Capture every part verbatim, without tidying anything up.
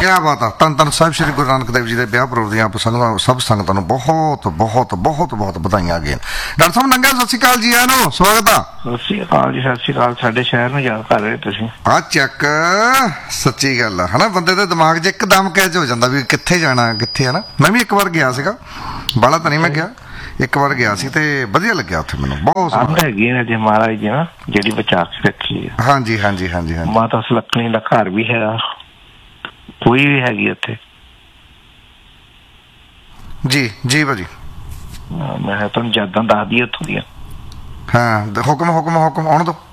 ਕਿਆ ਬਾਤ ਆ। ਧੰਨ ਧੰਨ ਸਾਹਿਬ ਸ਼੍ਰੀ ਗੁਰੂ ਨਾਨਕ ਦੇਵ ਜੀ ਦੇ ਵਿਆਹ ਪੁਰਬ ਦੀਆਂ ਸੰਗਤਾਂ ਸਭ ਸੰਗਤਾਂ ਨੂੰ ਬਹੁਤ ਬਹੁਤ ਬਹੁਤ ਬਹੁਤ ਵਧਾਈਆਂ ਅਗੇਨ। ਡਾਕਟਰ ਸਾਹਿਬ ਨੰਗਾ ਸਤਿ ਸ਼੍ਰੀ ਅਕਾਲ ਜੀ, ਆਇਆਂ ਨੂੰ ਸਵਾਗਤ ਆ। ਸਤਿ ਸ਼੍ਰੀ ਅਕਾਲ ਜੀ, ਸਤਿ ਸ਼੍ਰੀ ਅਕਾਲ। ਸਾਡੇ ਸ਼ਹਿਰ ਨੂੰ ਯਾਦ ਕਰ ਰਹੇ ਤੁਸੀਂ। ਆ ਚੱਕ ਸੱਚੀ ਗੱਲ ਆ ਹਨਾ, ਬੰਦੇ ਦੇ ਦਿਮਾਗ 'ਚ ਇੱਕਦਮ ਕੈਚ ਹੋ ਜਾਂਦਾ ਵੀ ਕਿੱਥੇ ਜਾਣਾ ਕਿੱਥੇ, ਹਨਾ। ਮੈਂ ਵੀ ਇੱਕ ਵਾਰ ਗਿਆ ਸੀਗਾ, ਬਾਹਲਾ ਤਾਂ ਨਹੀਂ ਮੈਂ ਗਿਆ, ਇੱਕ ਵਾਰ ਗਿਆ ਸੀ ਤੇ ਵਧੀਆ ਲੱਗਿਆ ਉੱਥੇ ਮੈਨੂੰ ਬਹੁਤ। ਹੈਗੀ ਨੇ ਜੀ ਮਹਾਰਾਜ ਜੀ ਨਾ ਜਿਹੜੀ ਬਚਾ ਕੇ ਰੱਖੀ ਹੈ। ਹਾਂਜੀ ਹਾਂਜੀ ਹਾਂਜੀ ਹਾਂਜੀ। ਮਾਤਾ ਸੁਲੱਖਣੀ ਦਾ ਘਰ ਵੀ ਹੈਗਾ, ਕੋਈ ਵੀ ਹੈਗੀ ਉੱਥੇ। ਜੀ ਜੀ ਭਾਜੀ, ਮੈਂ ਤੁਹਾਨੂੰ ਯਾਦਾਂ ਦੱਸਦੀ ਉੱਥੋਂ ਦੀਆਂ। ਹਾਂ ਹੁਕਮ ਹੁਕਮ ਹੁਕਮ ਆਉਣ ਦੋ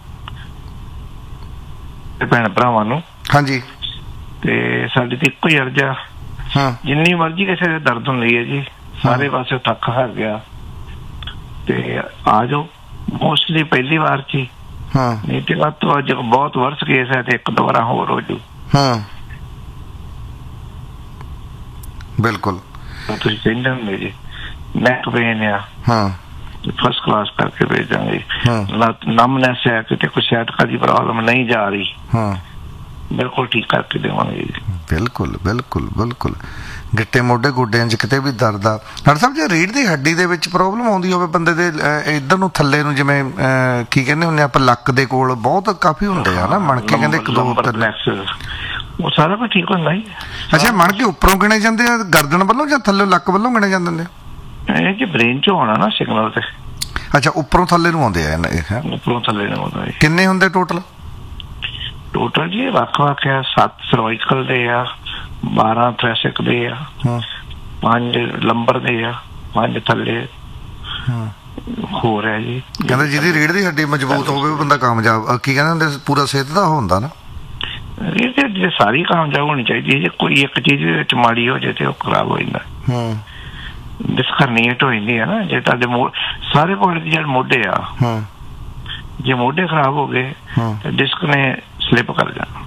ਭੈਣ ਭਰਾਵਾਂ ਨੂੰ। ਹਾਂਜੀ। ਤੇ ਸਾਡੀ ਤੇ ਇੱਕੋ ਹੀ ਅਰਜ਼ ਆ, ਜਿੰਨੀ ਮਰਜ਼ੀ ਕਿਸੇ ਦੇ ਦਰਦ ਹੁੰਦੀ ਹੈ ਜੀ, ਸਾਰੇ ਪਾਸੇ ਥੱਕ ਹਾਰ ਗਿਆ ਤੇ ਆ ਜਾਓ। ਮੋਸਟਲੀ ਪਹਿਲੀ ਵਾਰ ਚ ਹੀ, ਨਹੀਂ ਤੇ ਵੱਧ ਤੋਂ ਵੱਧ ਬਹੁਤ ਵਰਸ ਕੇਸ ਹੈ ਤੇ ਇੱਕ ਦੁਬਾਰਾ ਹੋਰ ਹੋ ਜੂ। ਬਿਲਕੁਲ ਤੁਸੀਂ ਕਹਿੰਦੇ ਹੁੰਦੇ ਜੀ ਨੈਕ ਪੇਨ ਆ, ਫਸਟ ਕਲਾਸ ਕਰਕੇ ਭੇਜਾਂਗੇ। ਨਮਨੈਸ ਹੈ ਕਿਤੇ ਕੋਈ ਸੈਟਕਾ ਦੀ ਪ੍ਰੋਬਲਮ ਨਹੀਂ ਜਾ ਰਹੀ, ਬਿਲਕੁਲ ਠੀਕ ਕਰਕੇ ਦੇਵਾਂਗੇ। ਬਿਲਕੁਲ ਬਿਲਕੁਲ ਬਿਲਕੁਲ। ਗਿੱਟੇ ਮੋਢੇ ਗੋਡਿਆਂ 'ਚ ਕਿਤੇ ਵੀ ਦਰਦ ਆ ਡਾਕਟਰ ਸਾਹਿਬ, ਜੇ ਰੀੜ੍ਹ ਦੀ ਹੱਡੀ ਦੇ ਵਿੱਚ ਪ੍ਰੋਬਲਮ ਆਉਂਦੀ ਹੋਵੇ ਬੰਦੇ ਦੇ ਇੱਧਰ ਨੂੰ ਥੱਲੇ ਨੂੰ, ਜਿਵੇਂ ਕੀ ਕਹਿੰਦੇ ਹੁੰਦੇ ਆਪਾਂ ਲੱਕ ਦੇ ਕੋਲ ਬਹੁਤ ਕਾਫੀ ਹੁੰਦੇ ਆ ਨਾ ਮਣਕੇ, ਕਹਿੰਦੇ ਇੱਕ ਦੋ ਉਹ ਸਾਰਾ ਕੁਝ ਠੀਕ ਹੁੰਦਾ ਜੀ। ਅੱਛਾ, ਮਣਕੇ ਉੱਪਰੋਂ ਗਿਣੇ ਜਾਂਦੇ ਆ ਗਰਦਨ ਵੱਲੋਂ ਜਾਂ ਥੱਲੇ ਲੱਕ ਵੱਲੋਂ ਗਿਣੇ ਜਾਂਦੇ ਨੇ? ਇਹ ਜੀ ਬ੍ਰੇਨ 'ਚ ਹੋਣਾ ਨਾ ਸਿਗਨਲ ਤੇ। ਅੱਛਾ, ਉੱਪਰੋਂ ਥੱਲੇ ਨੂੰ ਆਉਂਦੇ ਆ ਇਹ? ਉੱਪਰੋਂ ਥੱਲੇ ਨੂੰ ਆਉਂਦਾ। ਕਿੰਨੇ ਹੁੰਦੇ ਟੋਟਲ? ਟੋਟਲ ਜੀ ਵੱਖ ਵੱਖ ਆ। ਸੱਤ ਸਰਵਾਈਕਲ ਦੇ ਆ, ਬਾਰਾਂ ਥ੍ਰੈਸਿਕ ਦੇ ਆ, ਪੰਜ ਲੰਬਰ ਦੇ ਆ, ਪੰਜ ਥੱਲੇ ਹੋਰ ਹੈ ਜੀ। ਕਹਿੰਦੇ ਜਿਹਦੀ ਰੀੜ੍ਹ ਦੀ ਹੱਡੀ ਮਜ਼ਬੂਤ ਹੋਵੇ ਉਹ ਬੰਦਾ ਕਾਮਯਾਬ, ਕੀ ਕਹਿੰਦੇ ਹੁੰਦੇ, ਪੂਰਾ ਸਿਹਤ ਦਾ ਹੁੰਦਾ ਨਾ। ਰੀੜ੍ਹ ਦੀ ਹੱਡੀ ਸਾਰੀ ਕਾਮਯਾਬ ਹੋਣੀ ਚਾਹੀਦੀ ਹੈ। ਜੇ ਕੋਈ ਇੱਕ ਚੀਜ਼ ਦੇ ਵਿੱਚ ਮਾੜੀ ਹੋ ਜਾਏ ਤੇ ਉਹ ਖਰਾਬ ਹੋ ਜਾਂਦਾ, ਡਿਸਕਰਨੀਏਟ ਹੋ ਜਾਂਦੀ ਹੈ ਨਾ। ਜੇ ਤੁਹਾਡੇ ਸਾਰੇ ਬੋਡੀ ਦੇ ਜਿਹੜੇ ਮੋਢੇ ਆ, ਜੇ ਮੋਢੇ ਖਰਾਬ ਹੋ ਗਏ ਤੇ ਡਿਸਕ ਨੇ ਸਲਿਪ ਕਰ ਜਾਣਾ।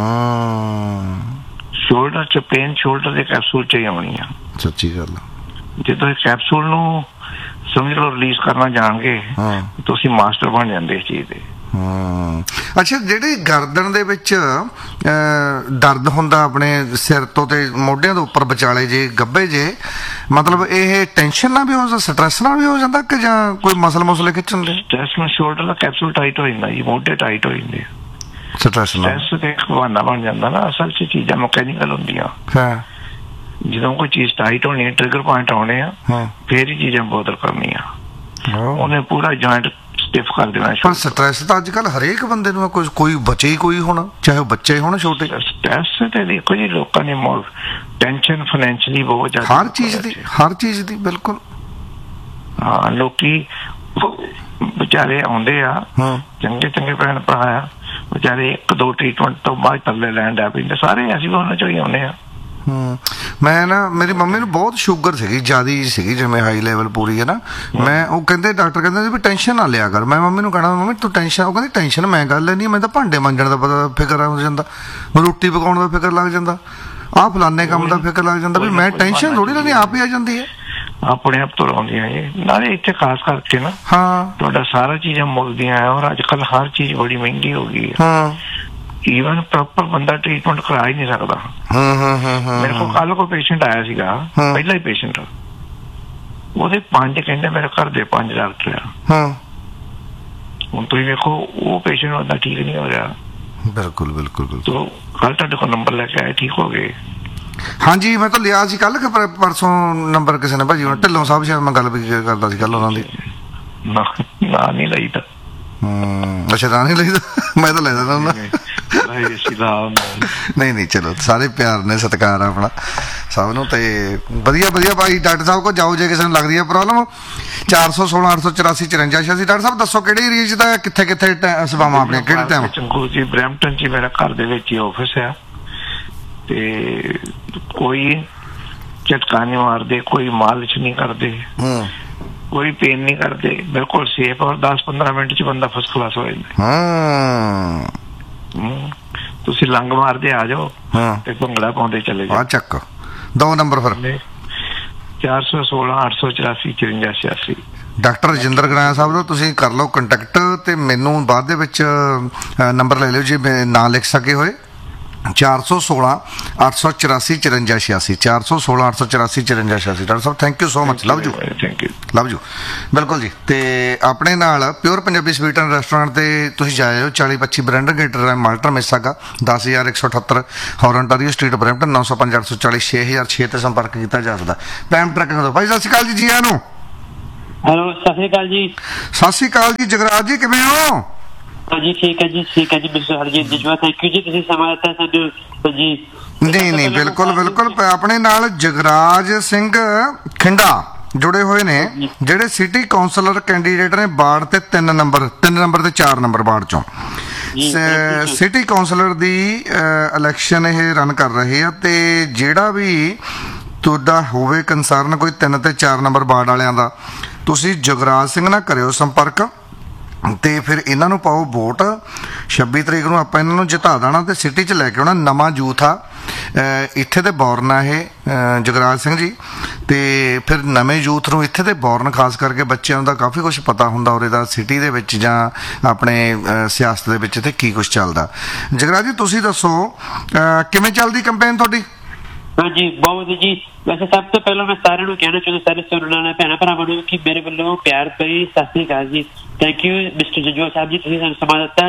ਸ਼ੋਲਡਰ ਚ ਪੇਨ ਸ਼ੋਲਡਰ ਦੇ ਕੈਪਸੂਲ ਚ ਹੀ ਆਉਣੀ ਆ। ਸੱਚੀ ਗੱਲ। ਜੇ ਤੁਸੀਂ ਕੈਪਸੂਲ ਨੂੰ ਸਮਝ ਲਓ ਰਿਲੀਜ਼ ਕਰਨਾ ਜਾਣ ਗਏ, ਤੁਸੀਂ ਮਾਸਟਰ ਬਣ ਜਾਂਦੇ ਇਸ ਚੀਜ਼ ਦੇ। ਅੱਛਾ, ਜਿਹੜੀ ਗਰਦਨ ਦੇ ਵਿੱਚ ਦਰਦ ਹੁੰਦਾ ਆਪਣੇ ਸਿਰ ਤੋਂ ਤੇ ਮੋਢਿਆਂ ਦੇ ਉੱਪਰ ਵਿਚਾਲੇ ਜੇ ਗੱਭੇ ਜੇ, ਮਤਲਬ ਇਹ ਟੈਨਸ਼ਨ ਨਾਲ ਵੀ ਹੋ ਜਾਂਦਾ, ਸਟ੍ਰੈਸ ਨਾਲ ਵੀ ਹੋ ਜਾਂਦਾ ਕਿ ਜਾਂ ਕੋਈ ਮਸਲ ਮੁਸਲੇ ਖਿੱਚਣ ਦੇ? ਸਟ੍ਰੈਸ ਨਾਲ ਸ਼ੋਲਡਰ ਦਾ ਕੈਪਸੂਲ ਟਾਈਟ ਹੋ ਜਾਂਦਾ ਜੀ, ਮੋਢੇ ਟਾਈਟ ਹੋ ਜਾਂਦੇ। ਸਟ੍ਰੈਸ ਨਾਲ ਸਟ੍ਰੈਸ ਤੇ ਇੱਕ ਬਹਾਨਾ ਬਣ ਜਾਂਦਾ ਨਾ, ਅਸਲ ਚ ਚੀਜ਼ਾਂ ਮਕੈਨੀਕਲ ਹੁੰਦੀਆਂ। ਜਦੋਂ ਕੋਈ ਚੀਜ਼ ਟਾਈਟ ਹੋਣੀ, ਟ੍ਰਿਗਰ ਪੁਆਇੰਟ ਆਉਣੇ ਆ, ਫੇਰ ਹੀ ਚੀਜ਼ਾਂ ਬੋਦਰ ਕਰਨੀਆਂ। ਉਹਨੇ ਪੂਰਾ ਜੁਆਇੰਟ ਸਟਿਫ ਕਰ ਦੇਣਾ। ਪਰ ਸਟ੍ਰੈਸ ਤਾਂ ਅੱਜ ਕੱਲ ਹਰੇਕ ਬੰਦੇ ਨੂੰ ਕੋਈ ਕੋਈ ਬਚੇ ਹੀ ਕੋਈ ਹੋਣਾ, ਚਾਹੇ ਉਹ ਬੱਚੇ ਹੋਣ ਛੋਟੇ। ਸਟ੍ਰੈਸ ਤੇ ਦੇਖੋ ਜੀ, ਲੋਕਾਂ ਨੇ ਟੈਨਸ਼ਨ ਫਾਈਨੈਂਸ਼ਲੀ ਬਹੁਤ ਜ਼ਿਆਦਾ, ਹਰ ਚੀਜ਼ ਦੀ ਹਰ ਚੀਜ਼ ਦੀ ਬਿਲਕੁਲ। ਹਾਂ, ਲੋਕੀ ਵਿਚਾਰੇ ਆਉਂਦੇ ਆ, ਚੰਗੇ ਚੰਗੇ ਭੈਣ ਭਰਾ ਆ, ਵਿਚਾਰੇ ਇੱਕ ਦੋ ਟ੍ਰੀਟਮੈਂਟ ਤੋਂ ਬਾਅਦ ਤਰਲੇ ਲੈਣ ਲੱਗ ਪੈਂਦੇ। ਸਾਰੇ ਅਸੀਂ ਉਹਨਾਂ ਚੋਂ ਹੀ ਆਉਂਦੇ ਆ। ਮੈਂ ਨਾ, ਮੇਰੀ ਮੰਮੀ ਨੂੰ ਬਹੁਤ ਸ਼ੂਗਰ ਸੀਗੀ, ਜ਼ਿਆਦਾ ਸੀਗੀ, ਜਿਵੇਂ ਹਾਈ ਲੈਵਲ ਪੂਰੀ ਹੈ ਨਾ। ਮੈਂ ਉਹ ਕਹਿੰਦੇ ਡਾਕਟਰ ਕਹਿੰਦੇ ਸੀ ਵੀ ਟੈਨਸ਼ਨ ਨਾ ਲਿਆ ਕਰ। ਮੈਂ ਮੰਮੀ ਨੂੰ ਕਹਿਣਾ ਮੰਮੀ ਤੂੰ ਟੈਨਸ਼ਨ, ਉਹ ਕਹਿੰਦੀ ਟੈਨਸ਼ਨ ਮੈਂ ਗੱਲ ਲੈਣੀ, ਮੈਂ ਤਾਂ ਭਾਂਡੇ ਮਾਂਜਣ ਦਾ ਪਤਾ ਫਿਕਰ ਹੋ ਜਾਂਦਾ, ਰੋਟੀ ਪਕਾਉਣ ਦਾ ਫਿਕਰ ਲੱਗ ਜਾਂਦਾ, ਆਹ ਫਲਾਨੇ ਕੰਮ ਦਾ ਫਿਕਰ ਲੱਗ ਜਾਂਦਾ, ਵੀ ਮੈਂ ਟੈਨਸ਼ਨ ਥੋੜੀ ਲੈਣੀ, ਆਪ ਹੀ ਆ ਜਾਂਦੀ ਹੈ ਆਪਣੇ ਆਪ ਤੋਂ ਆਉਂਦੀਆਂ ਜੀ। ਨਾਲੇ ਇੱਥੇ ਖਾਸ ਕਰਕੇ ਨਾ ਤੁਹਾਡਾ ਸਾਰਾ ਚੀਜ਼ਾਂ ਮੁੱਲਦੀਆਂ ਹੈ, ਔਰ ਅੱਜ ਕੱਲ ਹਰ ਚੀਜ਼ ਬੜੀ ਮਹਿੰਗੀ ਹੋ ਗਈ ਹੈ। ਈਵਨ ਪ੍ਰੋਪਰ ਬੰਦਾ ਟ੍ਰੀਟਮੈਂਟ ਕਰਾ ਹੀ ਨਹੀਂ ਸਕਦਾ। ਮੇਰੇ ਕੋਲ ਕੱਲ ਕੋਈ ਪੇਸ਼ੈਂਟ ਆਇਆ ਸੀਗਾ, ਪਹਿਲਾ ਹੀ ਪੇਸ਼ੈਂਟ, ਉਹਦੇ ਪੰਜ ਕਹਿੰਦੇ ਮੇਰੇ ਘਰ ਦੇ ਪੰਜ ਡਾਕਟਰ ਆ। ਹੁਣ ਤੁਸੀਂ ਵੇਖੋ ਉਹ ਪੇਸ਼ੈਂਟ ਉਹਦਾ ਠੀਕ ਨਹੀਂ ਹੋ ਰਿਹਾ। ਬਿਲਕੁਲ ਬਿਲਕੁਲ ਬਿਲਕੁਲ। ਕੱਲ ਤੁਹਾਡੇ ਕੋਲ ਨੰਬਰ ਲੈ ਕੇ ਆਏ, ਠੀਕ ਹੋ ਗਏ? ਹਾਂਜੀ, ਮੈਂ ਤਾਂ ਲਿਆ ਸੀ ਕੱਲ ਪਰਸੋਂ ਨੰਬਰ ਕਿਸੇ ਨੇ ਭਾਜੀ, ਹੁਣ ਢਿੱਲੋਂ ਸਾਹਿਬ ਸ਼ਾਇਦ ਮੈਂ ਗੱਲ ਵੀ ਕਰਦਾ ਸੀ ਕੱਲ ਉਹਨਾਂ ਦੀ। ਨਾ ਨਹੀਂ ਲਈ ਤਾਂ। ਅੱਛਾ, ਨਾ ਨਹੀਂ ਲਈਦਾ, ਮੈਂ ਤਾਂ ਲੈ ਦਿੰਦਾ ਹੁੰਦਾ। ਨਹੀਂ ਨਹੀਂ, ਚਲੋ ਸਾਰੇ ਪਿਆਰ ਨੇ, ਸਤਿਕਾਰ ਆ ਆਪਣਾ ਸਭ ਨੂੰ। ਤੇ ਵਧੀਆ ਵਧੀਆ ਭਾਈ ਡਾਕਟਰ ਸਾਹਿਬ ਕੋਲ ਜਾਓ ਜੇ ਕਿਸੇ ਨੂੰ ਲੱਗਦੀ ਹੈ ਪ੍ਰੋਬਲਮ। ਚਾਰ ਸੌ ਸੋਲਾਂ ਅੱਠ ਸੌ ਚੁਰਾਸੀ ਚੁਰੰਜਾ ਛਿਆਸੀ। ਡਾਕਟਰ ਸਾਹਿਬ ਦੱਸੋ ਕਿਹੜੇ ਏਰੀਏ 'ਚ ਦਾ, ਕਿੱਥੇ ਕਿੱਥੇ ਸੇਵਾਵਾਂ ਆਪਣੀਆਂ, ਕਿਹੜੇ ਟਾਈਮ? ਚੰਗੂ ਜੀ, ਬਰੈਂਪਟਨ 'ਚ ਮੇਰਾ ਘਰ ਦੇ ਵਿੱਚ ਹੀ ਆਫਿਸ ਆ, ਤੇ ਕੋਈ ਝਟਕਾ ਨਹੀਂ ਮਾਰਦੇ, ਕੋਈ ਮਾਲਿਸ਼ ਨਹੀਂ ਕਰਦੇ, ਕੋਈ ਪੇਨ ਨਹੀਂ ਕਰਦੇ, ਬਿਲਕੁਲ ਸੇਫ, ਔਰ ਦਸ ਪੰਦਰਾਂ ਮਿੰਟ 'ਚ ਬੰਦਾ ਫਸਟ ਕਲਾਸ ਹੋ ਜਾਂਦਾ। ਤੁਸੀਂ ਲੰਗ ਮਾਰਦੇ ਆ ਜਾਓ ਤੇ ਭੰਗੜਾ ਪਾਉਂਦੇ ਚਲੇ ਜਾਓ। ਚੱਕ ਦੋ ਨੰਬਰ ਫਿਰ ਚਾਰ ਸੌ ਸੋਲਾਂ ਅੱਠ ਸੌ ਚੁਰਾਸੀ ਚੁਰੰਜਾ ਛਿਆਸੀ। ਡਾਕਟਰ ਰਜਿੰਦਰ ਗਰਾਇਆ ਸਾਹਿਬ ਦਾ ਤੁਸੀਂ ਕਰ ਲਓ ਕੰਟੈਕਟ, ਤੇ ਮੈਨੂੰ ਬਾਅਦ ਦੇ ਵਿੱਚ ਨੰਬਰ ਲੈ ਲਿਓ ਜੇ ਨਾਂ ਲਿਖ ਸਕੇ ਹੋਏ। ਚਾਰ ਸੌ ਸੋਲਾਂ ਅੱਠ ਸੌ ਚੁਰਾਸੀ ਚੁਰੰਜਾ ਛਿਆਸੀ ਚਾਰ ਸੌ ਸੋਲਾਂ ਅੱਠ ਸੌ ਚੁਰਾਸੀ ਚੁਰੰਜਾ ਛਿਆਸੀ। Doctor Sahib thank you so much. Love you thank you love you. ਬਿਲਕੁਲ ਜੀ। ਤੇ ਆਪਣੇ ਨਾਲ pure Punjabi sweet and restaurant ਤੇ ਤੁਸੀਂ ਜਾਏ ਹੋ ਚਾਲੀ ਪੱਚੀ ਬ੍ਰੈਂਡਰ ਗੇਟਰ ਮਾਲਟਰ ਮਿਸਾਗਾ ਦਸ ਹਜ਼ਾਰ ਇੱਕ ਸੌ ਅਠੱਤਰ ਹੌਰਨਟਾਰੀਓ ਸਟਰੀਟ ਬਰੈਂਪਟਨ ਨੌ ਸੌ ਪੰਜ ਅੱਠ ਸੌ ਚਾਲੀ ਛੇ ਹਜ਼ਾਰ ਛੇ ਤੇ ਸੰਪਰਕ ਕੀਤਾ ਜਾ ਸਕਦਾ। ਪੈਮ ਟਰੱਕਿੰਗ ਤੋਂ ਭਾਈ ਸਤਿ ਸ਼੍ਰੀ ਅਕਾਲ ਜੀ। ਜੀ ਆਇਆਂ ਨੂੰ। ਹੈਲੋ ਸਤਿ ਸ਼੍ਰੀ ਅਕਾਲ ਜੀ। ਸਤਿ ਸ਼੍ਰੀ ਅਕਾਲ ਜੀ। ਜਗਰਾਜ ਜੀ ਕਿਵੇਂ ਹੋ? ਜੀ ਠੀਕ ਹੈ ਜੀ ਠੀਕ ਹੈ ਜੀ ਮਿਸਟਰ ਹਰਜੀਤ ਜਜਵਾ ਥੈਂਕ ਯੂ ਜੀ ਤੁਸੀਂ ਸਮਾਂ ਦਿੱਤਾ ਸਾਨੂੰ ਜੀ। ਨਹੀਂ ਨਹੀਂ ਬਿਲਕੁਲ ਬਿਲਕੁਲ। ਆਪਣੇ ਨਾਲ ਜਗਰਾਜ ਸਿੰਘ ਖਿੰਡਾ ਜੁੜੇ ਹੋਏ ਨੇ ਜਿਹੜੇ ਸਿਟੀ ਕਾਉਂਸਲਰ ਕੈਂਡੀਡੇਟ ਨੇ ਵਾਰਡ ਤੇ ਤਿੰਨ ਨੰਬਰ ਤਿੰਨ ਨੰਬਰ ਤੇ ਚਾਰ ਨੰਬਰ ਵਾਰਡ ਚੋਂ ਸਿਟੀ ਕਾਉਂਸਲਰ ਦੀ ਇਲੈਕਸ਼ਨ ਇਹ ਰਨ ਕਰ ਰਹੇ ਆ। ਤੇ ਜਿਹੜਾ ਵੀ ਤੁਹਾਡਾ ਹੋਵੇ ਕੰਸਰਨ ਕੋਈ ਤਿੰਨ ਤੇ ਚਾਰ ਨੰਬਰ ਵਾਰਡ ਵਾਲਿਆਂ ਦਾ ਤੁਸੀਂ ਜਗਰਾਜ ਸਿੰਘ ਨਾਲ ਕਰਿਓ ਸੰਪਰਕ ਤੇ ਫਿਰ ਇਹਨਾਂ ਨੂੰ ਪਾਓ ਵੋਟ। ਛੱਬੀ ਤਰੀਕ ਨੂੰ ਆਪਾਂ ਇਹਨਾਂ ਨੂੰ ਜਿਤਾ ਦੇਣਾ ਤੇ ਸਿਟੀ 'ਚ ਲੈ ਕੇ ਆਉਣਾ। ਨਵਾਂ ਯੂਥ ਆ ਇੱਥੇ ਤੇ ਬੋਰਨ ਆ ਇਹ ਜਗਰਾਜ ਸਿੰਘ ਜੀ। ਤੇ ਫਿਰ ਨਵੇਂ ਯੂਥ ਨੂੰ ਇੱਥੇ ਤੇ ਬੋਰਨ ਖਾਸ ਕਰਕੇ ਬੱਚਿਆਂ ਦਾ ਕਾਫੀ ਕੁਛ ਪਤਾ ਹੁੰਦਾ ਉਰੇ ਦਾ ਸਿਟੀ ਦੇ ਵਿੱਚ ਜਾਂ ਆਪਣੇ ਸਿਆਸਤ ਦੇ ਵਿੱਚ ਤੇ ਕੀ ਕੁਛ ਚੱਲਦਾ। ਜਗਰਾਜ ਜੀ ਤੁਸੀਂ ਦੱਸੋ ਕਿਵੇਂ ਚੱਲਦੀ ਕੰਪੇਨ ਤੁਹਾਡੀ? ਹਾਂਜੀ ਬਹੁਤ ਜੀ। ਵੈਸੇ ਸਭ ਤੋਂ ਪਹਿਲਾਂ ਮੈਂ ਸਾਰਿਆਂ ਨੂੰ ਕਹਿਣਾ ਚਾਹੁੰਦਾ ਸਾਰੇ ਸੁਣਨ ਵਾਲੇ ਭੈਣਾਂ ਭਰਾਵਾਂ ਨੂੰ ਕਿ ਮੇਰੇ ਵੱਲੋਂ ਪਿਆਰ ਭਰੀ ਸਤਿ ਸ੍ਰੀ ਅਕਾਲ ਜੀ। Thank you mister ਜਜਵਾ Sahib ji ਤੁਸੀਂ ਸਾਨੂੰ ਸਮਾਂ ਦਿੱਤਾ।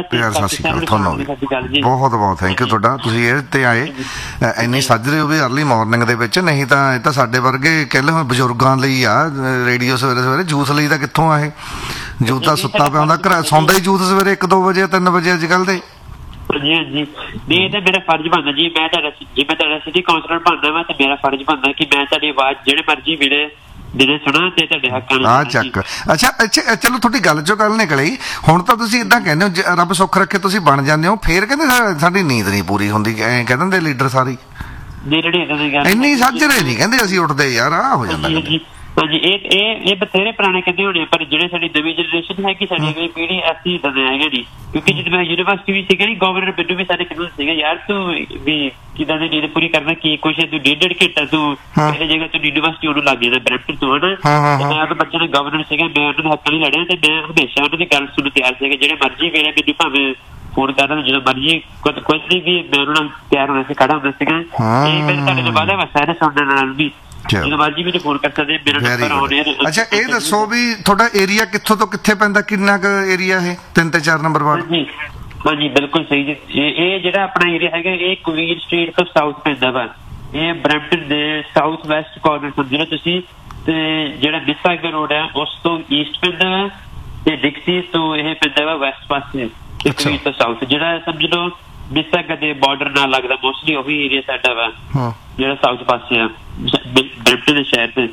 ਬਹੁਤ ਬਹੁਤ ਥੈਂਕ ਯੂ ਤੁਹਾਡਾ। ਤੁਸੀਂ ਇਹ ਤੇ ਆਏ ਇੰਨੀ ਸੱਜ ਰਹੇ ਹੋ ਵੀ ਅਰਲੀ ਮਾਰਨਿੰਗ ਦੇ ਵਿੱਚ। ਨਹੀਂ ਤਾਂ ਇਹ ਤਾਂ ਸਾਡੇ ਵਰਗੇ ਕਹਿ ਲਓ ਬਜ਼ੁਰਗਾਂ ਲਈ ਆ ਰੇਡੀਓ ਸਵੇਰੇ ਸਵੇਰੇ। ਯੂਥ ਲਈ ਤਾਂ ਕਿੱਥੋਂ ਆ ਇਹ? ਯੂਥ ਤਾਂ ਸੁੱਤਾ ਪਿਆ ਹੁੰਦਾ ਘਰ ਸੌਂਦਾ ਹੀ ਯੂਥ ਸਵੇਰੇ ਇੱਕ ਦੋ ਵਜੇ ਤਿੰਨ ਵਜੇ ਅੱਜ ਕੱਲ੍ਹ ਦੇ। ਹਾਂਜੀ ਹਾਂਜੀ ਨਹੀਂ ਇਹ ਤਾਂ ਮੇਰਾ ਫਰਜ਼ ਬਣਦਾ ਜੀ। ਮੈਂ ਤੁਹਾਡਾ ਜੇ ਮੈਂ ਤੁਹਾਡਾ ਸਿਟੀ ਕਾਉਂਸਲਰ ਬਣਦਾ ਵਾ ਤੇ ਮੇਰਾ ਫਰਜ਼ ਬਣਦਾ ਕਿ ਮੈਂ ਤੁਹਾਡੀ ਆਵਾਜ਼ ਜਿਹੜੇ ਮਰਜ਼ੀ ਵੇਲੇ ਦਿਨੇ ਸੁਣਾ ਤੇ ਤੁਹਾਡੇ ਹੱਕਾਂ ਨੂੰ। ਆ ਚੱਕ ਅੱਛਾ ਅੱਛਾ ਚਲੋ ਤੁਹਾਡੀ ਗੱਲ ਚੋਂ ਗੱਲ ਨਿਕਲੀ। ਹੁਣ ਤਾਂ ਤੁਸੀਂ ਏਦਾਂ ਕਹਿੰਦੇ ਹੋ ਰੱਬ ਸੁੱਖ ਰੱਖੇ ਤੁਸੀਂ ਬਣ ਜਾਂਦੇ ਹੋ ਫਿਰ ਕਹਿੰਦੇ ਸਾਡੀ ਨੀਂਦ ਨਹੀਂ ਪੂਰੀ ਹੁੰਦੀ ਐਂ ਕਹਿ ਦਿੰਦੇ ਲੀਡਰ ਸਾਰੇ। ਇੰਨੀ ਸਾਜਰੇ ਨਹੀਂ ਕਹਿੰਦੇ ਅਸੀਂ ਉੱਠਦੇ ਯਾਰ ਆ ਹੋ ਜਾਂਦਾ। ਹਾਂਜੀ ਇਹ ਇਹ ਇਹ ਬਥੇਰੇ ਪੁਰਾਣੇ ਕਹਿੰਦੇ ਹੋਣੇ ਪਰ ਜਿਹੜੇ ਸਾਡੀ ਨਵੀਂ ਜਨਰੇਸ਼ਨ ਹੈਗੀ ਸਾਡੀ ਅਗਲੀ ਪੀੜ੍ਹੀ ਅਸੀਂ ਇੱਦਾਂ ਦੇ ਹੈਗੇ ਨਹੀਂ। ਕਿਉਂਕਿ ਜਦੋਂ ਮੈਂ ਯੂਨੀਵਰਸਿਟੀ ਵੀ ਸੀਗਾ ਨੀ ਗਵਰਨਰ ਮੈਨੂੰ ਵੀ ਸਾਰੇ ਕਹਿੰਦੇ ਸੀਗੇ ਯਾਰ ਤੂੰ ਵੀ ਕਿੱਦਾਂ ਦੀ ਨੀਂਦ ਪੂਰੀ ਕਰਨਾ ਕੀ ਕੁਛ ਤੂੰ ਡੇਢ ਡੇਢ ਘੰਟਾ ਤੂੰ ਕਿਸੇ ਜਗ੍ਹਾ ਤੂੰ ਯੂਨੀਵਰਸਿਟੀ ਉਹਨੂੰ ਲੱਗ ਜਾਂਦਾ ਬਰੈਂਪਟਨ ਤੋਂ ਹਨਾ। ਮੈਂ ਤਾਂ ਬੱਚੇ ਨੇ ਗਵਰਨਰ ਸੀਗਾ ਮੈਂ ਉਹਨਾਂ ਦੇ ਹੱਕਾਂ ਲਈ ਲੜਿਆ ਤੇ ਮੈਂ ਹਮੇਸ਼ਾ ਉਹਨਾਂ ਦੀ ਗੱਲ ਸੁਣਨ ਤਿਆਰ ਸੀਗਾ। ਜਿਹੜੇ ਮਰਜ਼ੀ ਵੇਲੇ ਮੈਨੂੰ ਭਾਵੇਂ ਫੋਨ ਕਰਦਾ ਜਦੋਂ ਮਰਜ਼ੀ ਕੁਛ ਕੁਛ ਵੀ ਮੈਂ ਉਹਨਾਂ ਨਾਲ ਤਿਆਰ ਹੋਣਾ ਸੀ ਖੜਾ ਹੁੰਦਾ ਸੀਗਾ। ਇਹ ਮੇਰੇ ਤੁਹਾਡੇ ਤੋਂ ਵਾਅਦਾ ਵਾ ਸਾਰੇ ਸੁਣਨ ਨਾਲ ਵੀ ਜਦੋਂ ਮਰਜ਼ੀ ਮੈਨੂੰ ਫੋਨ ਕਰ ਸਕਦੇ ਮੇਰਾ ਨੰਬਰ ਆਉਣੇ। ਅੱਛਾ ਇਹ ਦੱਸੋ ਵੀ ਤੁਹਾਡਾ ਏਰੀਆ ਕਿੱਥੋਂ ਤੋਂ ਕਿੱਥੇ ਪੈਂਦਾ ਕਿੰਨਾ ਕੁ ਏਰੀਆ ਇਹ ਤਿੰਨ ਤੇ ਚਾਰ ਨੰਬਰ ਵਾਰਡ? ਹਾਂਜੀ ਬਿਲਕੁੁਲ ਸਹੀ ਜੀ। ਇਹ ਜਿਹੜਾ ਆਪਣਾ ਏਰੀਆ ਹੈਗਾ ਇਹ ਕੁਈਨ ਸਟਰੀਟ ਤੋਂ ਸਾਊਥ ਪੈਂਦਾ ਵਾ। ਇਹ ਬਰੈਂਪਟਨ ਦੇ ਸਾਊਥ ਵੈਸਟ ਕਾਰਨਰ ਸਮਝੋ ਤੁਸੀਂ। ਤੇ ਜਿਹੜਾ ਮਿਸਾਗਾ ਰੋਡ ਹੈ ਉਸ ਤੋਂ ਈਸਟ ਪੈਂਦਾ ਵਾ ਤੇ ਡਿਕਸੀ ਤੋਂ ਇਹ ਪੈਂਦਾ ਵਾ ਵੈਸਟ ਪਾਸੇ ਕੁਈਨ ਤੋਂ ਸਾਊਥ। ਜਿਹੜਾ ਸਮਝ ਲਓ ਮਿਸਾਗਾ ਦੇ ਬਾਰਡਰ ਨਾਲ ਲੱਗਦਾ ਮੋਸਟਲੀ ਉਹੀ ਏਰੀਆ ਸਾਡਾ ਵਾ ਜਿਹੜਾ ਸਾਊਥ ਪਾਸੇ ਆ ਬਰੈਂਪਟਨ ਦੇ ਸ਼ਹਿਰ ਤੇ।